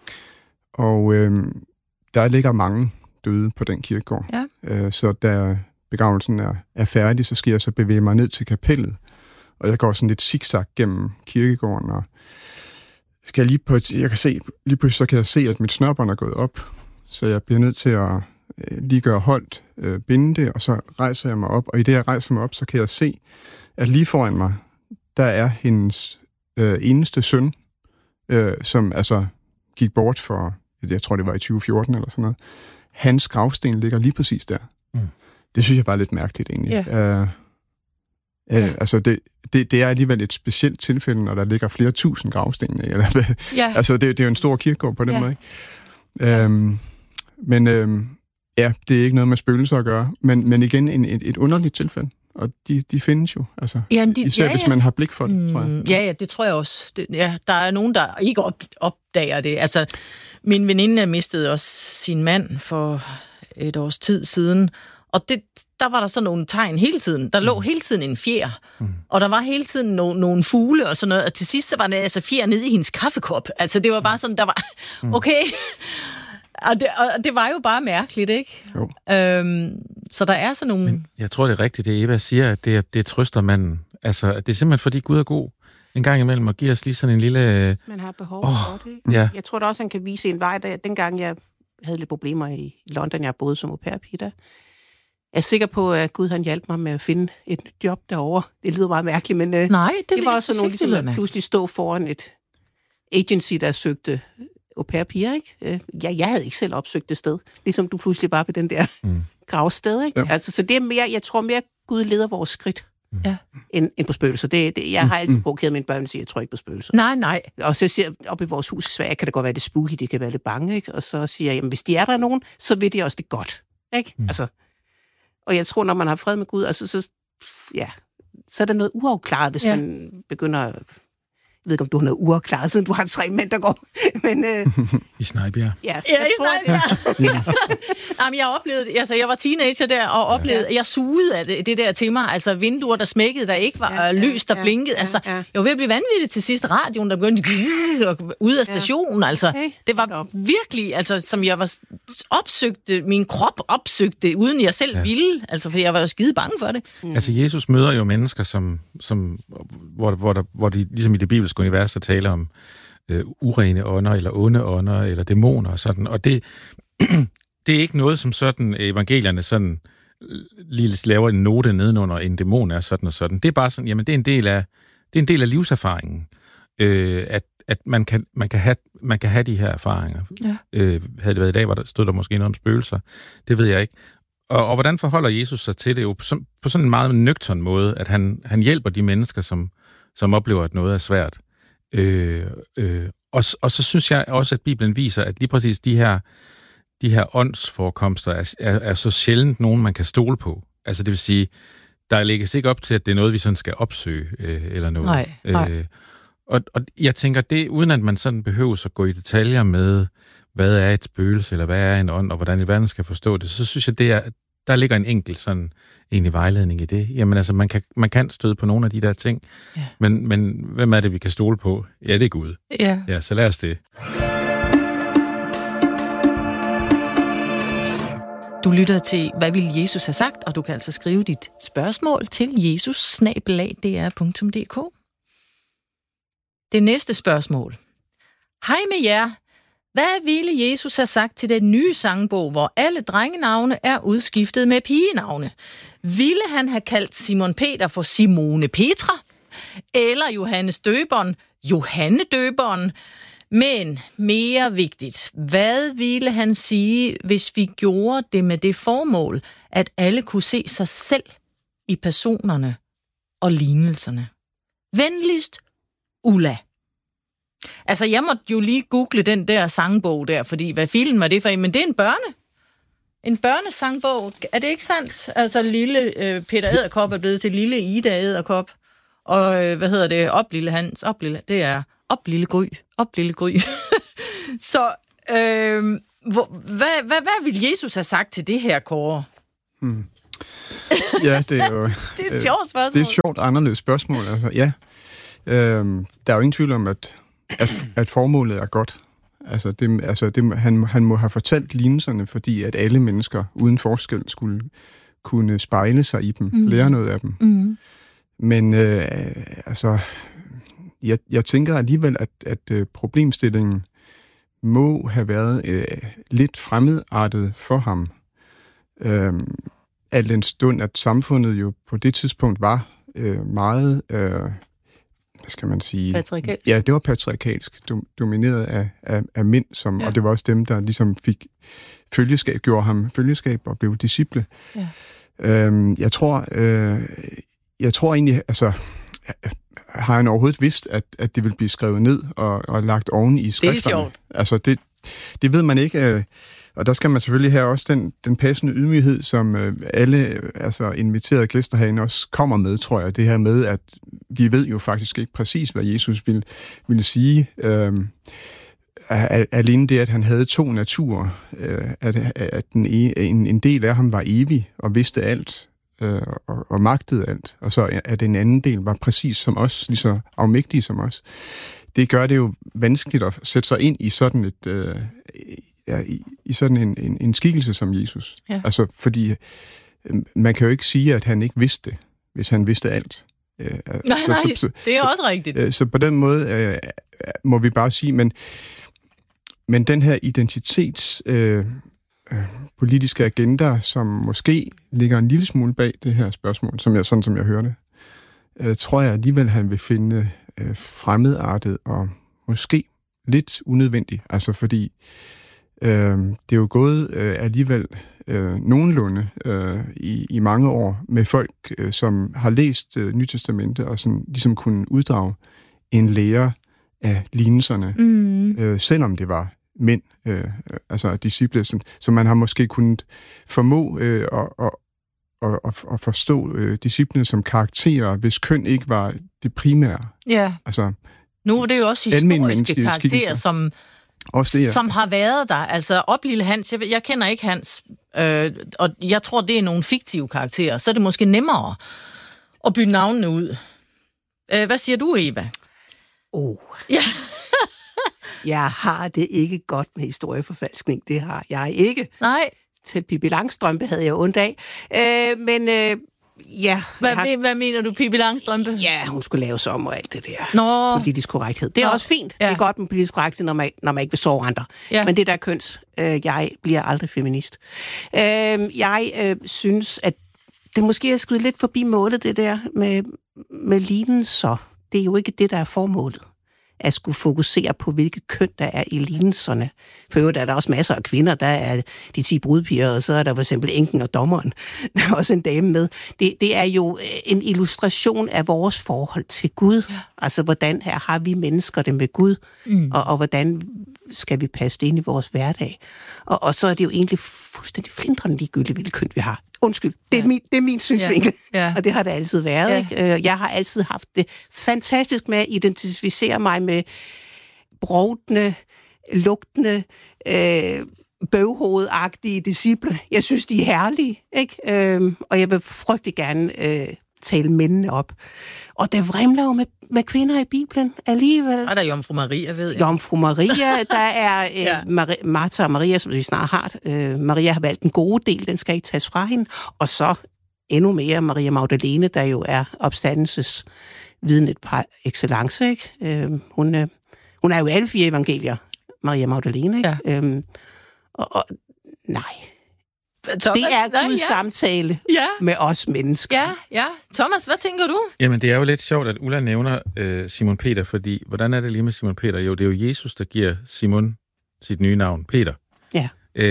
Og øh, der ligger mange døde på den kirkegård. Ja. Øh, så da begravelsen er, er færdig, så skal jeg så bevæge mig ned til kapellet. Og jeg går sådan lidt zigzag gennem kirkegården, og skal jeg lige på et, jeg kan se, lige pludselig så kan jeg se, at mit snørbånd er gået op. Så jeg bliver nødt til at øh, lige gøre holdt, øh, binde det, og så rejser jeg mig op. Og i det, jeg rejser mig op, så kan jeg se, at lige foran mig, der er hendes øh, eneste søn, øh, som altså gik bort for, jeg tror det var i tyve fjorten eller sådan noget. Hans gravsten ligger lige præcis der. Mm. Det synes jeg var lidt mærkeligt egentlig. Yeah. Uh, uh, altså det, det, det er alligevel et specielt tilfælde, når der ligger flere tusind gravsten. Eller, yeah. altså det, det er jo en stor kirkegård på den yeah. måde. Ikke? Um, men um, ja, det er ikke noget med spøgelser at gøre. Men, men igen, en, et, et underligt tilfælde. Og de, de findes jo, altså, ja, de, især ja, ja. hvis man har blik for det, mm, tror jeg. Ja, ja, det tror jeg også. Det, ja, der er nogen, der ikke op, opdager det. Altså, min veninde mistede også sin mand for et års tid siden, og det, der var der så nogle tegn hele tiden. Der lå mm. hele tiden en fjer, mm. og der var hele tiden no, nogle fugle og sådan noget, og til sidst så var der altså fjer nede i hendes kaffekop. Altså, det var bare sådan, der var, okay... Og det, og det var jo bare mærkeligt, ikke? Jo. Øhm, så der er sådan nogle... Men jeg tror, det er rigtigt, det Eva siger, at det, det trøster manden. Altså, det er simpelthen, fordi Gud er god en gang imellem og giver os lige sådan en lille... Man har behov oh, for det, ikke? Ja. Jeg tror da også, han kan vise en vej. Der, dengang jeg havde lidt problemer i London, jeg boede som au pair-pige der, jeg er sikker på, at Gud han hjalp mig med at finde et job derovre. Det lyder meget mærkeligt, men Nej, det, det var også nogle, ligesom at pludselig stå foran et agency, der søgte au pair-piger, ikke? Ja, jeg havde ikke selv opsøgt det sted, ligesom du pludselig var ved den der mm. gravsted, ikke? Ja. Altså, så det er mere, jeg tror mere, Gud leder vores skridt, ja. end, end på spøgelser. Det, det, jeg har altid provokeret mine børn og siger, jeg tror ikke på spøgelser. Nej, nej. Og så siger jeg, oppe i vores hus i Sverige, kan det godt være det spooky, de kan være lidt bange, ikke? Og så siger jeg, jamen, hvis de er der nogen, så vil de også det godt, ikke? Mm. Altså, og jeg tror, når man har fred med Gud, altså, så, ja, så er der noget uafklaret, hvis ja. man begynder... Jeg ved ikke, om du har noget uafklaret, siden du har tre mænd, der går. Men, øh, I Snejbjerg. Ja, ja i Snejbjerg. Ja. Jamen, jeg oplevede, altså, jeg var teenager der, og oplevede, ja. jeg sugede af det, det der til mig. Altså, vinduer, der smækkede, der ikke var ja, lys, der ja, blinkede. Altså, ja, ja. Jeg var ved at blive vanvittig til sidst. Radioen, der begyndte ud af stationen. Altså, okay. Det var virkelig, altså, som jeg var opsøgte, min krop opsøgte, uden jeg selv ja. ville. Altså, fordi jeg var jo skide bange for det. Mm. Altså, Jesus møder jo mennesker, som, som, hvor, hvor, der, hvor de, ligesom i det bibelske univers, der taler om øh, urene ånder, eller onde ånder, eller dæmoner og sådan. Og det, det er ikke noget, som sådan evangelierne sådan lige laver en note nedenunder, en dæmon er sådan og sådan. Det er bare sådan, jamen det er en del af, det er en del af livserfaringen, øh, at, at man kan, man, kan have, man kan have de her erfaringer. Ja. Øh, havde det været i dag, hvor der stod der måske noget om spøgelser. Det ved jeg ikke. Og, og hvordan forholder Jesus sig til det? Jo på, sådan, på sådan en meget nøgtern måde, at han, han hjælper de mennesker, som, som oplever, at noget er svært. Øh, øh, og, og så synes jeg også, at Bibelen viser, at lige præcis de her, de her åndsforekomster er, er, er så sjældent nogen, man kan stole på. Altså det vil sige, der lægges ikke op til, at det er noget, vi sådan skal opsøge øh, eller noget. Nej, nej. Øh, og, og jeg tænker, det uden at man sådan behøver at gå i detaljer med, hvad er et spøgelse, eller hvad er en ånd, og hvordan i verden skal forstå det, så synes jeg, det er, der ligger en enkelt sådan egentlig vejledning i det. Jamen altså, man kan, man kan støde på nogle af de der ting, ja. men, men hvem er det, vi kan stole på? Ja, det er Gud. Ja. Ja, så lad os det. Du lytter til, hvad ville Jesus have sagt, og du kan altså skrive dit spørgsmål til jesus snabel-a d r punktum d k. Det næste spørgsmål. Hej med jer. Hvad ville Jesus have sagt til den nye sangbog, hvor alle drengenavne er udskiftet med pigenavne? Ville han have kaldt Simon Peter for Simone Petra? Eller Johannes Døberen, Johanne Døberen? Men mere vigtigt, hvad ville han sige, hvis vi gjorde det med det formål, at alle kunne se sig selv i personerne og lignelserne? Venligst, Ulla. Altså, jeg måtte jo lige google den der sangbog der, fordi hvad filen var det for en? Men det er en børne. En børnesangbog. Er det ikke sandt? Altså, lille øh, Peter Edderkop er blevet til lille Ida Edderkop. Og øh, hvad hedder det? Op lille Hans. Op lille. Det er op lille Gry. Op lille Gry. Så, øh, hvor, hvad, hvad, hvad vil Jesus have sagt til det her, Kåre? Hmm. Ja, det er jo... det er et sjovt spørgsmål. Det er et sjovt, anderledes spørgsmål. Altså, ja. Øhm, der er jo ingen tvivl om, at, at, at formålet er godt. Altså, det, altså det, han, han må have fortalt lignelserne, fordi at alle mennesker uden forskel skulle kunne spejle sig i dem, mm. lære noget af dem. Mm. Men øh, altså, jeg, jeg tænker alligevel, at, at øh, problemstillingen må have været øh, lidt fremmedartet for ham. Øh, al den stund, at samfundet jo på det tidspunkt var øh, meget... Øh, hvad skal man sige? Patriarkalsk. Ja, det var patriarkalsk, domineret af, af, af mænd, som, ja. Og det var også dem, der ligesom fik følgeskab, gjorde ham følgeskab og blev disciple. Ja. Øhm, jeg tror, øh, jeg tror egentlig, altså, har han overhovedet vidst, at, at det vil blive skrevet ned og, og lagt oven i skrifterne? Det er sjovt. Altså, det, det ved man ikke, øh, og der skal man selvfølgelig have også den, den passende ydmyghed, som øh, alle altså, inviterede gæster herinde også kommer med, tror jeg. Det her med, at vi ved jo faktisk ikke præcis, hvad Jesus ville, ville sige. Øh, alene det, at han havde to naturer, øh, at, at den, en, en del af ham var evig og vidste alt, øh, og, og magtede alt, og så at den anden del var præcis som os, lige så afmægtig som os. Det gør det jo vanskeligt at sætte sig ind i sådan et... Øh, Ja, i, i sådan en, en, en skikkelse som Jesus. Ja. Altså, fordi øh, man kan jo ikke sige, at han ikke vidste det, hvis han vidste alt. Øh, nej, så, nej, så, det er så, også rigtigt. Øh, så på den måde øh, må vi bare sige, men, men den her identitets øh, øh, politiske agenda, som måske ligger en lille smule bag det her spørgsmål, som jeg, sådan som jeg hører det, øh, tror jeg alligevel, han vil finde øh, fremmedartet og måske lidt unødvendigt. Altså fordi Øh, det er jo gået øh, alligevel øh, nogenlunde øh, i, i mange år med folk, øh, som har læst øh, Nytestamentet og sådan, ligesom kunne uddrage en lære af lignelserne, mm. øh, selvom det var mænd, øh, altså disciple, så, så man har måske kunnet formå øh, at, at, at, at, at forstå øh, disciplene som karakterer, hvis køn ikke var det primære. Ja. Altså, nu er det jo også historiske karakterer, som Også det, ja. som har været der. Altså, op lille Hans, jeg, jeg kender ikke Hans, øh, og jeg tror, det er nogle fiktive karakterer. Så er det måske nemmere at bytte navnene ud. Øh, hvad siger du, Eva? Oh. Ja. Jeg har det ikke godt med historieforfalskning. Det har jeg ikke. Nej. Til Pippi Langstrømpe havde jeg ondt af. Øh, men... Øh, Ja, hvad, har... hvad mener du, Pippi Langstrømpe? Ja, hun skulle laves om og alt det der. Nå. Politisk korrekthed. Det er Nå. også fint. Ja. Det er godt med politisk korrekthed, når man, når man ikke vil sove andre. Ja. Men det der køns, øh, jeg bliver aldrig feminist. Øh, jeg øh, synes, at det måske er skudt lidt forbi målet, det der med, med lignelser. Det er jo ikke det, der er formålet. At skulle fokusere på, hvilket køn der er i lignelserne. For øvrigt er der også masser af kvinder. Der er de ti brudpiger, og så er der for eksempel enken og dommeren. Der er også en dame med. Det, det er jo en illustration af vores forhold til Gud. Ja. Altså, hvordan her har vi mennesker det med Gud, mm. og, og hvordan skal vi passe det ind i vores hverdag. Og, og så er det jo egentlig fuldstændig flindrende ligegyldigt, hvilket køn vi har. Undskyld, det er, ja. min, det er min synsvinkel, ja. Ja. Og det har det altid været. Ja. Ikke? Jeg har altid haft det fantastisk med at identificere mig med brovtende, lugtende, øh, bøvhovedagtige disciple. Jeg synes, de er herlige, ikke? Øh, og jeg vil frygtelig gerne øh, tale mændene op. Og der vrimler jo med, med kvinder i Bibelen alligevel. Og der er Jomfru Maria, ved jeg. Jomfru Maria, der er øh, ja. Mar- Martha og Maria, som vi snart har. Øh, Maria har valgt den gode del, den skal ikke tages fra hende. Og så endnu mere Maria Magdalene, der jo er opstandelses vidnet par excellence, ikke? Øh, hun, øh, hun er jo alle fire evangelier, Maria Magdalene, ikke? Ja. Øh, og, og nej... Thomas, det er Guds ja. samtale ja. med os mennesker. Ja, ja. Thomas, hvad tænker du? Jamen, det er jo lidt sjovt, at Ulla nævner øh, Simon Peter, fordi hvordan er det lige med Simon Peter? Jo, det er jo Jesus, der giver Simon sit nye navn, Peter. Ja. Øh,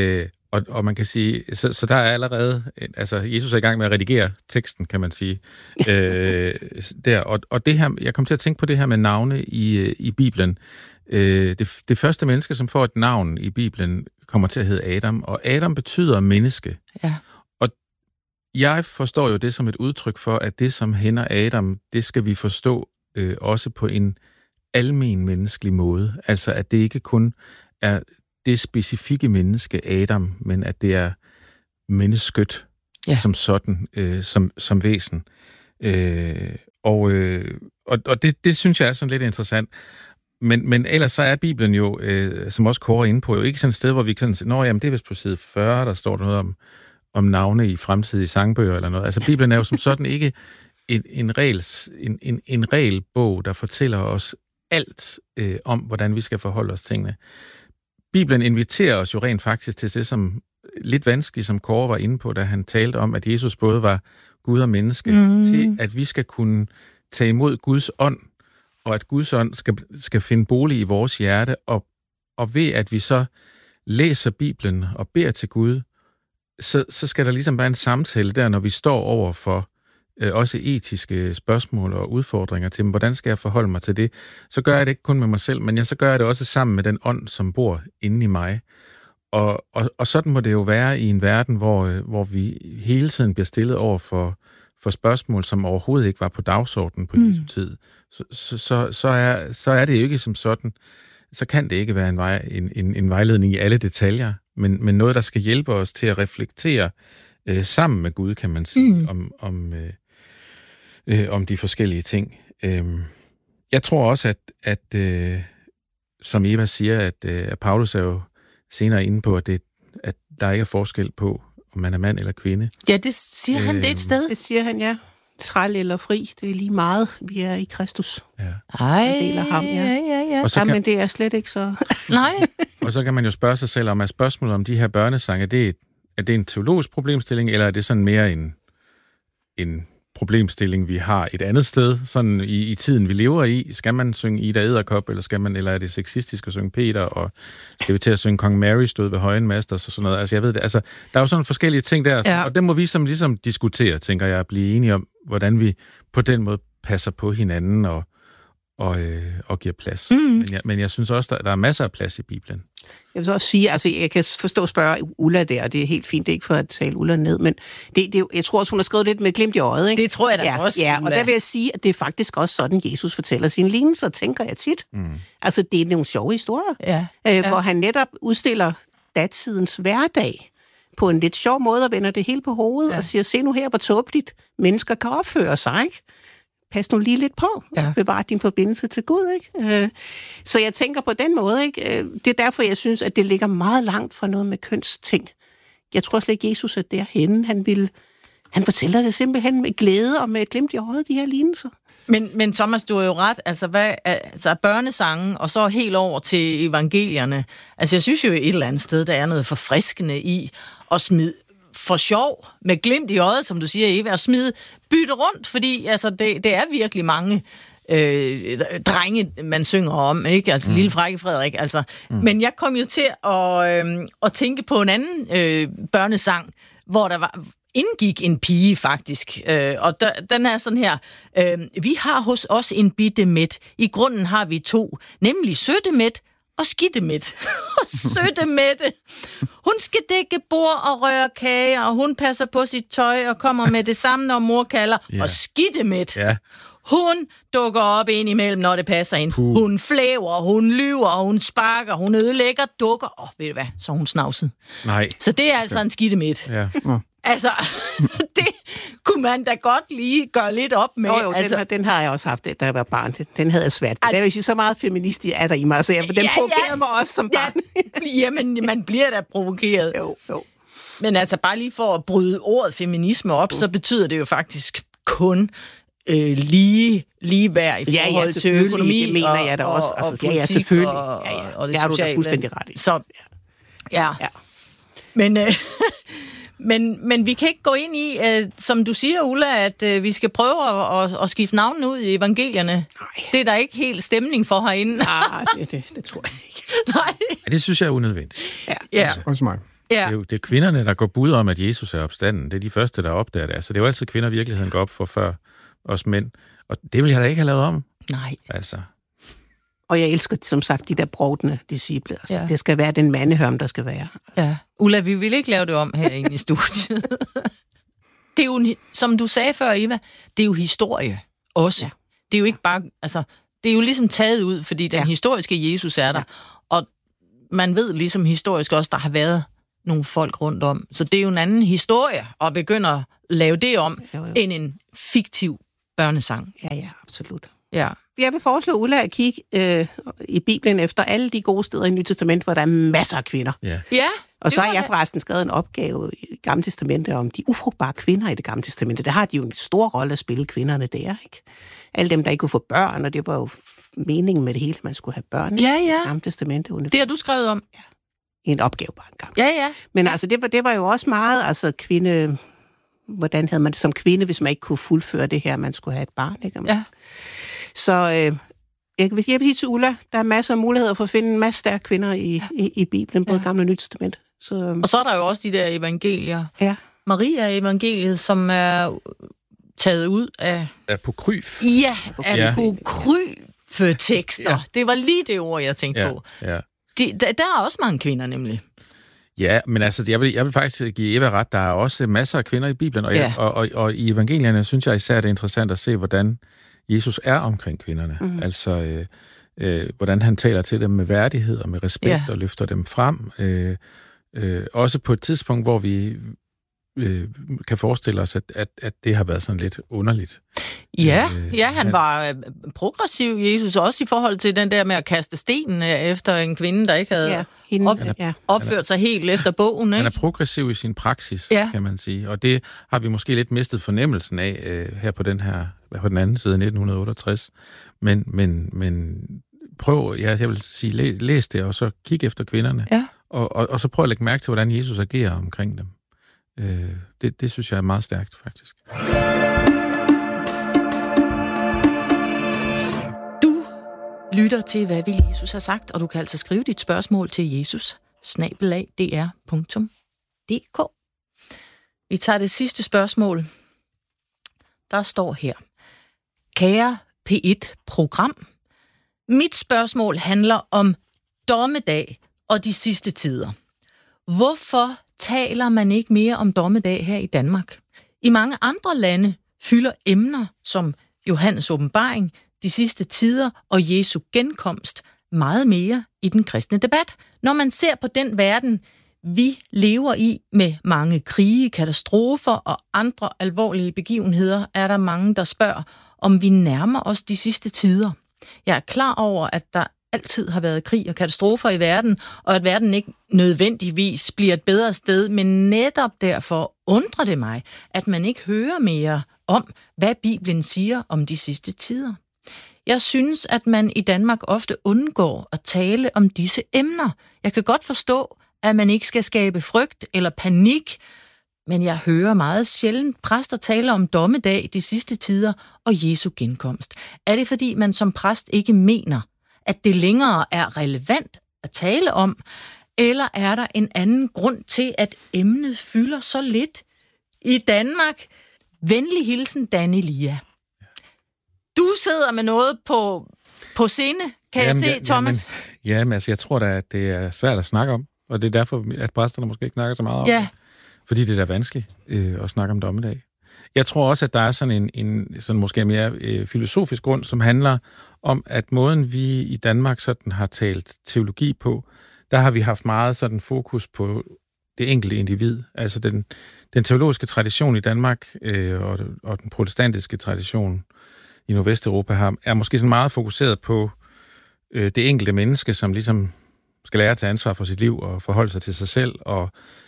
og, og man kan sige, så, så der er allerede, altså Jesus er i gang med at redigere teksten, kan man sige, øh, der. Og, og det her, jeg kom til at tænke på det her med navne i, i Bibelen. Øh, det, det første menneske, som får et navn i Bibelen, kommer til at hedde Adam, og Adam betyder menneske. Ja. Og jeg forstår jo det som et udtryk for, at det, som hænder Adam, det skal vi forstå øh, også på en almen menneskelig måde. Altså, at det ikke kun er det specifikke menneske, Adam, men at det er mennesket ja. som sådan, øh, som, som væsen. Øh, og øh, og, og det, det synes jeg er sådan lidt interessant. Men, men ellers så er Bibelen jo, øh, som også Kåre er inde på, jo ikke sådan et sted, hvor vi kan sige, nå, jamen, det er vist på side fyrre, der står der noget om, om navne i fremtidige sangbøger eller noget. Altså, Bibelen er jo som sådan ikke en, en, regels, en, en, en regelbog, der fortæller os alt øh, om, hvordan vi skal forholde os tingene. Bibelen inviterer os jo rent faktisk til det, som lidt vanskeligt, som Kåre var inde på, da han talte om, at Jesus både var Gud og menneske, mm. til at vi skal kunne tage imod Guds ånd, og at Guds ånd skal, skal finde bolig i vores hjerte, og, og ved at vi så læser Bibelen og beder til Gud, så, så skal der ligesom være en samtale der, når vi står over for øh, også etiske spørgsmål og udfordringer til, hvordan skal jeg forholde mig til det? Så gør jeg det ikke kun med mig selv, men jeg, så gør jeg det også sammen med den ånd, som bor inde i mig. Og, og, og sådan må det jo være i en verden, hvor, hvor vi hele tiden bliver stillet over for, for spørgsmål, som overhovedet ikke var på dagsordenen på mm. Jesu tid. Så, så, så, så, er, så er det jo ikke som sådan, så kan det ikke være en, vej, en, en, en vejledning i alle detaljer, men, men noget, der skal hjælpe os til at reflektere øh, sammen med Gud, kan man sige, mm. om, om, øh, øh, om de forskellige ting. Øh, jeg tror også, at, at øh, som Eva siger, at, øh, at Paulus er jo senere inde på, at, det, at der ikke er forskel på, om man er mand eller kvinde. Ja, det siger øh, han det et sted. Det siger han, ja. Træl eller fri, det er lige meget. Vi er i Kristus. Ja. Ej, en del af ham, ja. ja, ja, ja. Og så ja, kan, men det er slet ikke så... Nej. Og så kan man jo spørge sig selv, om er spørgsmålet om de her børnesange, er det, er det en teologisk problemstilling, eller er det sådan mere en, en problemstilling, vi har et andet sted, sådan i, i tiden, vi lever i? Skal man synge Ida Edderkop, eller, skal man, eller er det sexistisk at synge Peter, og skal vi til at synge Kong Mary stod ved højen masters og sådan noget? Altså, jeg ved det. Altså, der er jo sådan forskellige ting der, ja. Og dem må vi som ligesom diskutere, tænker jeg, at blive enige om, hvordan vi på den måde passer på hinanden og, og, øh, og giver plads. Mm. Men, jeg, men jeg synes også, der, der er masser af plads i Bibelen. Jeg vil så også sige, altså jeg kan forstå spørge Ulla der, og det er helt fint, det er ikke for at tale Ulla ned, men det, det, jeg tror også, hun har skrevet lidt med glimt i øjet, ikke? Det tror jeg da ja, også, Ja, Ulla. og der vil jeg sige, at det er faktisk også sådan, Jesus fortæller sine lignelser, tænker jeg tit. Mm. Altså, det er nogle sjove historier, ja. Øh, ja. hvor han netop udstiller datidens hverdag på en lidt sjov måde og vender det hele på hovedet ja. og siger, se nu her, hvor tåbeligt mennesker kan opføre sig, ikke? Pas nu lige lidt på. Ja. Bevar din forbindelse til Gud, ikke? Så jeg tænker på den måde, ikke? Det er derfor, jeg synes, at det ligger meget langt fra noget med kønsting. Jeg tror slet ikke, Jesus er derhenne. Han vil, han fortæller det simpelthen med glæde og med et glimt i øjet, de her lignelser. Men, men Thomas, du har jo ret. Altså, hvad, altså børnesangen, og så helt over til evangelierne. Altså, jeg synes jo et eller andet sted, der er noget forfriskende i at smide for sjov, med glimt i øjet, som du siger, Eva, og smide bytte rundt, fordi altså, det, det er virkelig mange øh, drenge, man synger om, ikke? Altså, mm. Lille Frække Frederik, altså. Mm. Men jeg kom jo til at, øh, at tænke på en anden øh, børnesang, hvor der var indgik en pige, faktisk. Øh, og der, den er sådan her. Øh, vi har hos os en bitte mæt. I grunden har vi to, nemlig Sødemæt og Skidtemæt. Og Sødemætte. Hun skal dække bord og røre kager, og hun passer på sit tøj og kommer med det samme, når mor kalder. Yeah. Og Skidtemæt. Yeah. Hun dukker op ind imellem, når det passer ind. Puh. Hun flæver, hun lyver, hun sparker, hun ødelægger, dukker. Åh, oh, ved du hvad? Så hun snavset. Nej. Så det er altså okay. En Skidtemæt. Ja. Altså, det kunne man da godt lige gøre lidt op med. Jo, jo, altså, den, den har jeg også haft, da jeg var barn. Den havde jeg svært. At, det vil sige, så meget feminist er der i mig, så jeg, den ja, provokerede ja, mig også som barn. Ja, jamen, man bliver da provokeret. Jo, jo. Men altså, bare lige for at bryde ordet feminisme op, uh. så betyder det jo faktisk kun øh, lige, lige værd i forhold ja, ja, til økonomi. Det mener jeg da også. Og, altså, og ja, ja, selvfølgelig. Og, ja, ja. og det der er sociale. du da fuldstændig ret i. Så, ja. ja. Men... Øh, Men, men vi kan ikke gå ind i, øh, som du siger, Ulla, at øh, vi skal prøve at, at, at skifte navnene ud i evangelierne. Nej. Det er der ikke helt stemning for herinde. Nej, det, det, det tror jeg ikke. Nej. Ja, det synes jeg er unødvendigt. Ja, ja. Også, også mig. Ja. Det, er jo, det er kvinderne, der går bud om, at Jesus er opstanden. Det er de første, der opdager det. Altså, det er jo altid kvinder, virkeligheden går op for før os mænd. Og det vil jeg da ikke have lavet om. Nej. Altså. Og jeg elsker, som sagt, de der brovdende disciple. Altså, Ja. det skal være den mandehørm, der skal være. Ja. Ulla, vi vil ikke lave det om herinde i studiet. Det er jo, en- som du sagde før, Eva, det er jo historie også. Ja. Det er jo ikke bare, altså, det er jo ligesom taget ud, fordi den ja. historiske Jesus er der. Ja. Og man ved ligesom historisk også, der har været nogle folk rundt om. Så det er jo en anden historie at begynde at lave det om, jo, jo. end en fiktiv børnesang. Ja, ja, absolut. Ja. Jeg vil foreslå Ulla at kigge øh, i Bibelen efter alle de gode steder i Nye Testament, hvor der er masser af kvinder. Ja. Ja. Og så det har var jeg det. forresten skrevet en opgave i Gamle Testamentet om de ufrugtbare kvinder i det Gamle Testamente. Der har de jo en stor rolle at spille, kvinderne der, ikke? Alle dem, der ikke kunne få børn, og det var jo meningen med det hele, man skulle have børn Ja, i ja. det Gamle Testamente. Det har du skrevet om. Ja. I en opgave bare en gang. Ja, ja. Men altså, det var, det var jo også meget, altså kvinde... Hvordan havde man det som kvinde, hvis man ikke kunne fuldføre det her, man skulle have et barn, ikke? Ja. Så øh, jeg, vil, jeg vil sige til Ulla, der er masser af muligheder for at finde en masse stærke kvinder i, ja. i, i Bibelen, både ja. Gamle og Nye Testament. Så, Og så er der jo også de der evangelier. Ja. Maria-evangeliet, som er taget ud af... Apokryf. Ja, Ja. apokryfe-tekster. Ja. Det var lige det ord, jeg tænkte Ja, på. ja. De, der, der er også mange kvinder, nemlig. Ja, men altså, jeg vil, jeg vil faktisk give Eva ret. Der er også masser af kvinder i Bibelen, og, Ja. jeg, og, og, og i evangelierne synes jeg især, det er interessant at se, hvordan Jesus er omkring kvinderne. Mhm. Mm. Altså, øh, øh, hvordan han taler til dem med værdighed og med respekt Ja. og løfter dem frem. Øh, øh, også på et tidspunkt, hvor vi øh, kan forestille os, at, at, at det har været sådan lidt underligt. Ja, Øh, ja, han var øh, progressiv, Jesus, også i forhold til den der med at kaste stenen øh, efter en kvinde, der ikke havde Ja, hende, op, ja. opført sig helt efter bogen. Han er Ikke? progressiv i sin praksis, Ja. kan man sige. Og det har vi måske lidt mistet fornemmelsen af øh, her på den her på den anden side af nitten otteogtres. Men, men, men prøv, ja, jeg vil sige, læ, læs det, og så kig efter kvinderne. Ja. Og, og, og så prøv at lægge mærke til, hvordan Jesus agerer omkring dem. Øh, det, det synes jeg er meget stærkt, faktisk. Lytter til, hvad vil Jesus har sagt, og du kan altså skrive dit spørgsmål til Jesus, snabel-a d r punktum d k. Vi tager det sidste spørgsmål. Der står her. Kære P et-program, mit spørgsmål handler om dommedag og de sidste tider. Hvorfor taler man ikke mere om dommedag her i Danmark? I mange andre lande fylder emner som Johannes åbenbaring, de sidste tider og Jesu genkomst meget mere i den kristne debat, når man ser på den verden, vi lever i med mange krige, katastrofer og andre alvorlige begivenheder, er der mange, der spørger, om vi nærmer os de sidste tider. Jeg er klar over, at der altid har været krig og katastrofer i verden, og at verden ikke nødvendigvis bliver et bedre sted, men netop derfor undrer det mig, at man ikke hører mere om, hvad Bibelen siger om de sidste tider. Jeg synes, at man i Danmark ofte undgår at tale om disse emner. Jeg kan godt forstå, at man ikke skal skabe frygt eller panik, men jeg hører meget sjældent præster tale om dommedag, de sidste tider og Jesu genkomst. Er det fordi, man som præst ikke mener, at det længere er relevant at tale om, eller er der en anden grund til, at emnet fylder så lidt i Danmark? Venlig hilsen, Danny Lia. Du sidder med noget på, på scene, kan jamen, jeg se, Thomas? Jamen, jamen, altså, jeg tror da, at det er svært at snakke om, og det er derfor, at præsterne måske ikke snakker så meget om ja. det. Fordi det er da vanskeligt øh, at snakke om dommedag. Jeg tror også, at der er sådan en, en sådan måske mere øh, filosofisk grund, som handler om, at måden vi i Danmark sådan har talt teologi på, der har vi haft meget sådan fokus på det enkelte individ. Altså den, den teologiske tradition i Danmark øh, og, og den protestantiske tradition i Nordvesteuropa har, er måske sådan meget fokuseret på øh, det enkelte menneske, som ligesom skal lære at tage ansvar for sit liv og forholde sig til sig selv. Og,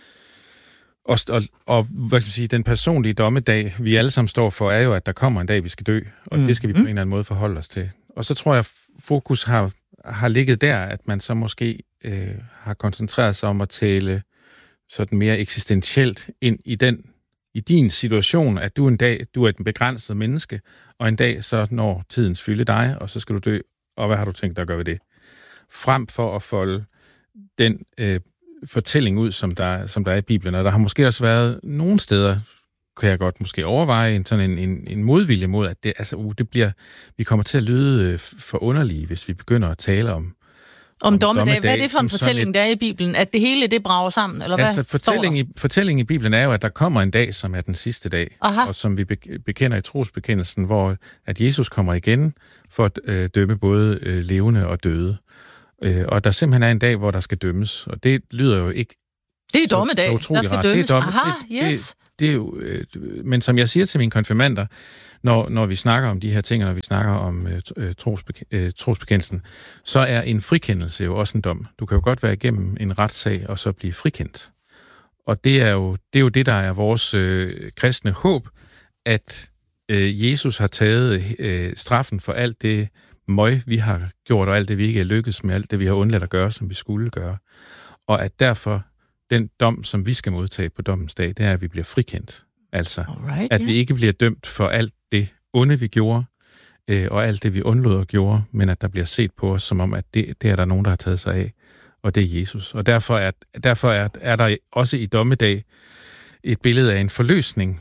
og, og, og hvad skal jeg sige, den personlige dommedag, vi alle sammen står for, er jo, at der kommer en dag, vi skal dø. Og mm. det skal vi på en eller anden måde forholde os til. Og så tror jeg, fokus har, har ligget der, at man så måske øh, har koncentreret sig om at tale sådan mere eksistentielt ind i den i din situation, at du en dag, du er et begrænset menneske, og en dag så når tidens fylde dig, og så skal du dø, og hvad har du tænkt dig at gøre ved det? Frem for at folde den øh, fortælling ud, som der, som der er i Bibelen. Og der har måske også været nogle steder, kan jeg godt måske overveje, en, sådan en, en, en modvilje mod, at det, altså, uh, det bliver, vi kommer til at lyde for underlige, hvis vi begynder at tale om Om dommedag. Hvad er det for en fortælling, et, der er i Bibelen? At det hele, det brager sammen, eller hvad? Altså, fortællingen i, fortællingen i Bibelen er jo, at der kommer en dag, som er den sidste dag, Aha. og som vi bekender i trosbekendelsen, hvor at Jesus kommer igen for at øh, dømme både øh, levende og døde. Øh, og der simpelthen er en dag, hvor der skal dømmes, og det lyder jo ikke... Det er dommedag, der skal rart. dømmes. Det er domme, Aha, det, yes. Det, det er jo, øh, men som jeg siger til mine konfirmander, når, når vi snakker om de her ting, og når vi snakker om øh, trosbek- øh, trosbekendelsen, så er en frikendelse jo også en dom. Du kan jo godt være igennem en retssag, og så blive frikendt. Og det er jo det, er jo det der er vores øh, kristne håb, at øh, Jesus har taget øh, straffen for alt det møg, vi har gjort, og alt det, vi ikke er lykkedes med, alt det, vi har undladt at gøre, som vi skulle gøre. Og at derfor den dom, som vi skal modtage på dommens dag, det er, at vi bliver frikendt. Altså, Alright, at yeah. vi ikke bliver dømt for alt det onde, vi gjorde, øh, og alt det, vi undlod at gjorde, men at der bliver set på os, som om, at det, det er der nogen, der har taget sig af, og det er Jesus. Og derfor er, derfor er, er der også i dommedag et billede af en forløsning,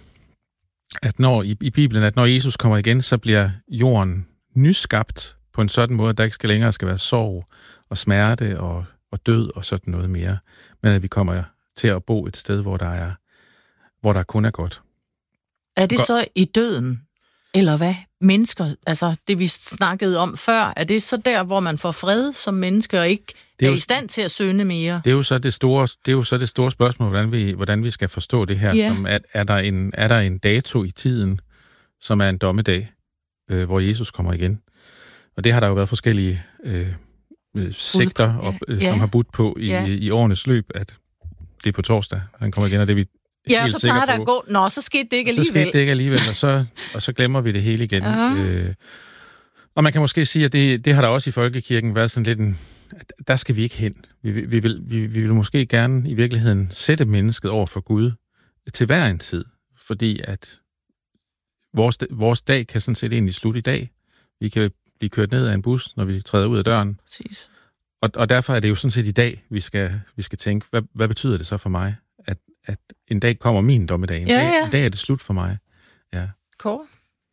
at når i, i Bibelen, at når Jesus kommer igen, så bliver jorden nyskabt på en sådan måde, at der ikke skal længere skal være sorg og smerte og, og død og sådan noget mere, men at vi kommer til at bo et sted, hvor der er, hvor der kun er godt. Er det godt. så i døden, eller hvad? Mennesker, altså det vi snakkede om før, er det så der, hvor man får fred som menneske og ikke er, er jo, i stand til at søge mere? Det er jo så det store, det er jo så det store spørgsmål, hvordan vi, hvordan vi skal forstå det her. Ja. Som at, er, der en, er der en dato i tiden, som er en dommedag, øh, hvor Jesus kommer igen? Og det har der jo været forskellige øh, sekter, op, øh, ja. som har budt på i, ja. i, i årenes løb, at det er på torsdag, han kommer igen, og det er vi Ja, helt så plejer der på. at gå, nå, så skete det ikke alligevel. Så skete det ikke alligevel, og så, og så glemmer vi det hele igen. Øh, og man kan måske sige, at det, det har der også i folkekirken været sådan lidt en, der skal vi ikke hen. Vi, vi, vil, vi, vi vil måske gerne i virkeligheden sætte mennesket over for Gud til hver en tid, fordi at vores, vores dag kan sådan set egentlig slutte i dag. Vi kan blive kørt ned af en bus, når vi træder ud af døren. Præcis. Og, og derfor er det jo sådan set i dag, vi skal, vi skal tænke, hvad, hvad betyder det så for mig, at, at en dag kommer min dommedag. En, ja, dag, ja. en dag er det slut for mig. Ja. Kåre?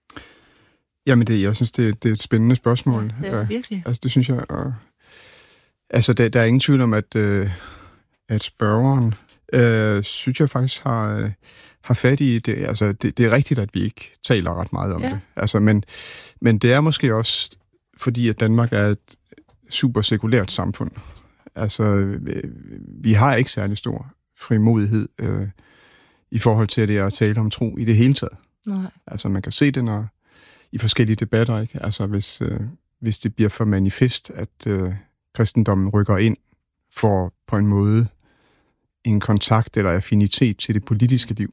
Jamen, det, jeg synes, det, det er et spændende spørgsmål. Ja, det er virkelig. Altså, det synes jeg... Og, altså, der, der er ingen tvivl om, at, øh, at spørgeren, øh, synes jeg faktisk har, øh, har fat i det. Altså, det, det er rigtigt, at vi ikke taler ret meget om ja. det. Altså, men, men det er måske også, fordi at Danmark er et super sekulært samfund. Altså, vi har ikke særlig stor frimodighed øh, i forhold til det at tale om tro i det hele taget. Nej. Altså, man kan se det, når i forskellige debatter, ikke? Altså, hvis, øh, hvis det bliver for manifest, at øh, kristendommen rykker ind for på en måde en kontakt eller affinitet til det politiske liv,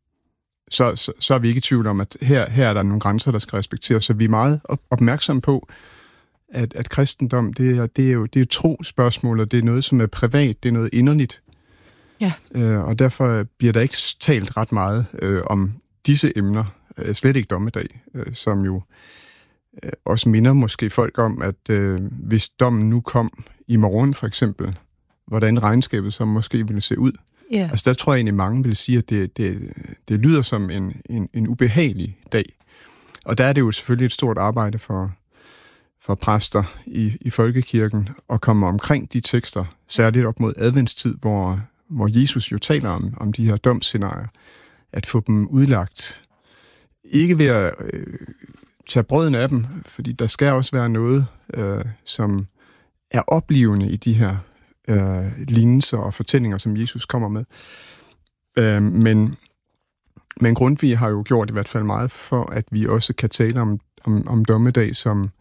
så, så, så er vi ikke i tvivl om, at her, her er der nogle grænser, der skal respekteres. Så vi er meget op- opmærksomme på, at, at kristendom, det er, det er jo det er tro-spørgsmål, og det er noget, som er privat, det er noget inderligt. Ja. Øh, og derfor bliver der ikke talt ret meget øh, om disse emner, øh, slet ikke dommedag, øh, som jo øh, også minder måske folk om, at øh, hvis dommen nu kom i morgen for eksempel, hvordan regnskabet så måske ville se ud. Ja. Altså der tror jeg egentlig, mange vil sige, at det, det, det lyder som en, en, en ubehagelig dag. Og der er det jo selvfølgelig et stort arbejde for, for præster i, i folkekirken at komme omkring de tekster, særligt op mod adventstid, hvor, hvor Jesus jo taler om, om de her domsscenarier, at få dem udlagt. Ikke ved at øh, tage brøden af dem, fordi der skal også være noget, øh, som er oplevende i de her øh, lignelser og fortællinger, som Jesus kommer med. Øh, men, men Grundtvig har jo gjort i hvert fald meget for, at vi også kan tale om, om, om dommedag som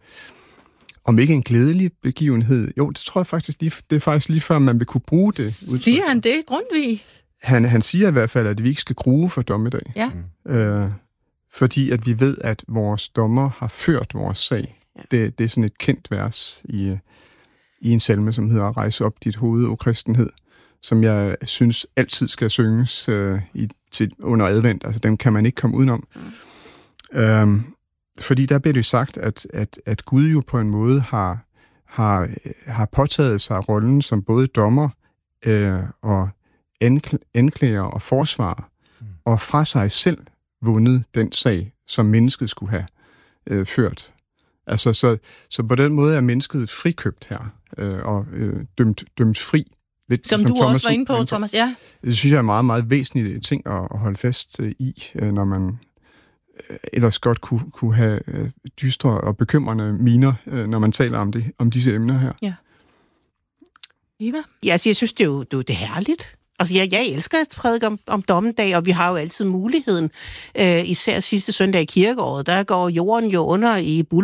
om ikke en glædelig begivenhed. Jo, det tror jeg faktisk lige, det er faktisk lige før, man vil kunne bruge det. Siger han det, Grundtvig? Han, han siger i hvert fald, at vi ikke skal grue for dommedag. Ja. Øh, fordi at vi ved, at vores dommer har ført vores sag. Ja. Det, det er sådan et kendt vers i, i en salme, som hedder Rejse op dit hoved, o kristenhed, som jeg synes altid skal synges øh, i, til, under advent. Altså dem kan man ikke komme udenom. Mm. Øhm, fordi der bliver det sagt, at, at, at Gud jo på en måde har, har, har påtaget sig rollen som både dommer, øh, og ankl- anklager og forsvarer, mm. og fra sig selv vundet den sag, som mennesket skulle have øh, ført. Altså, så, så på den måde er mennesket frikøbt her, øh, og øh, dømt, dømt fri. Lidt, som, som du Thomas også var inde på, Thomas, ja. Det synes jeg er meget, meget væsentlige ting at, at holde fast øh, i, øh, når man øh, ellers godt kunne, kunne have øh, dystre og bekymrende miner, øh, når man taler om, det, om disse emner her. Ja. Eva? Ja, altså, jeg synes, det er jo det er, det er herligt. Altså, jeg, jeg elsker at prædike om, om dommedag, og vi har jo altid muligheden, øh, især sidste søndag i kirkeåret, der går jorden jo under i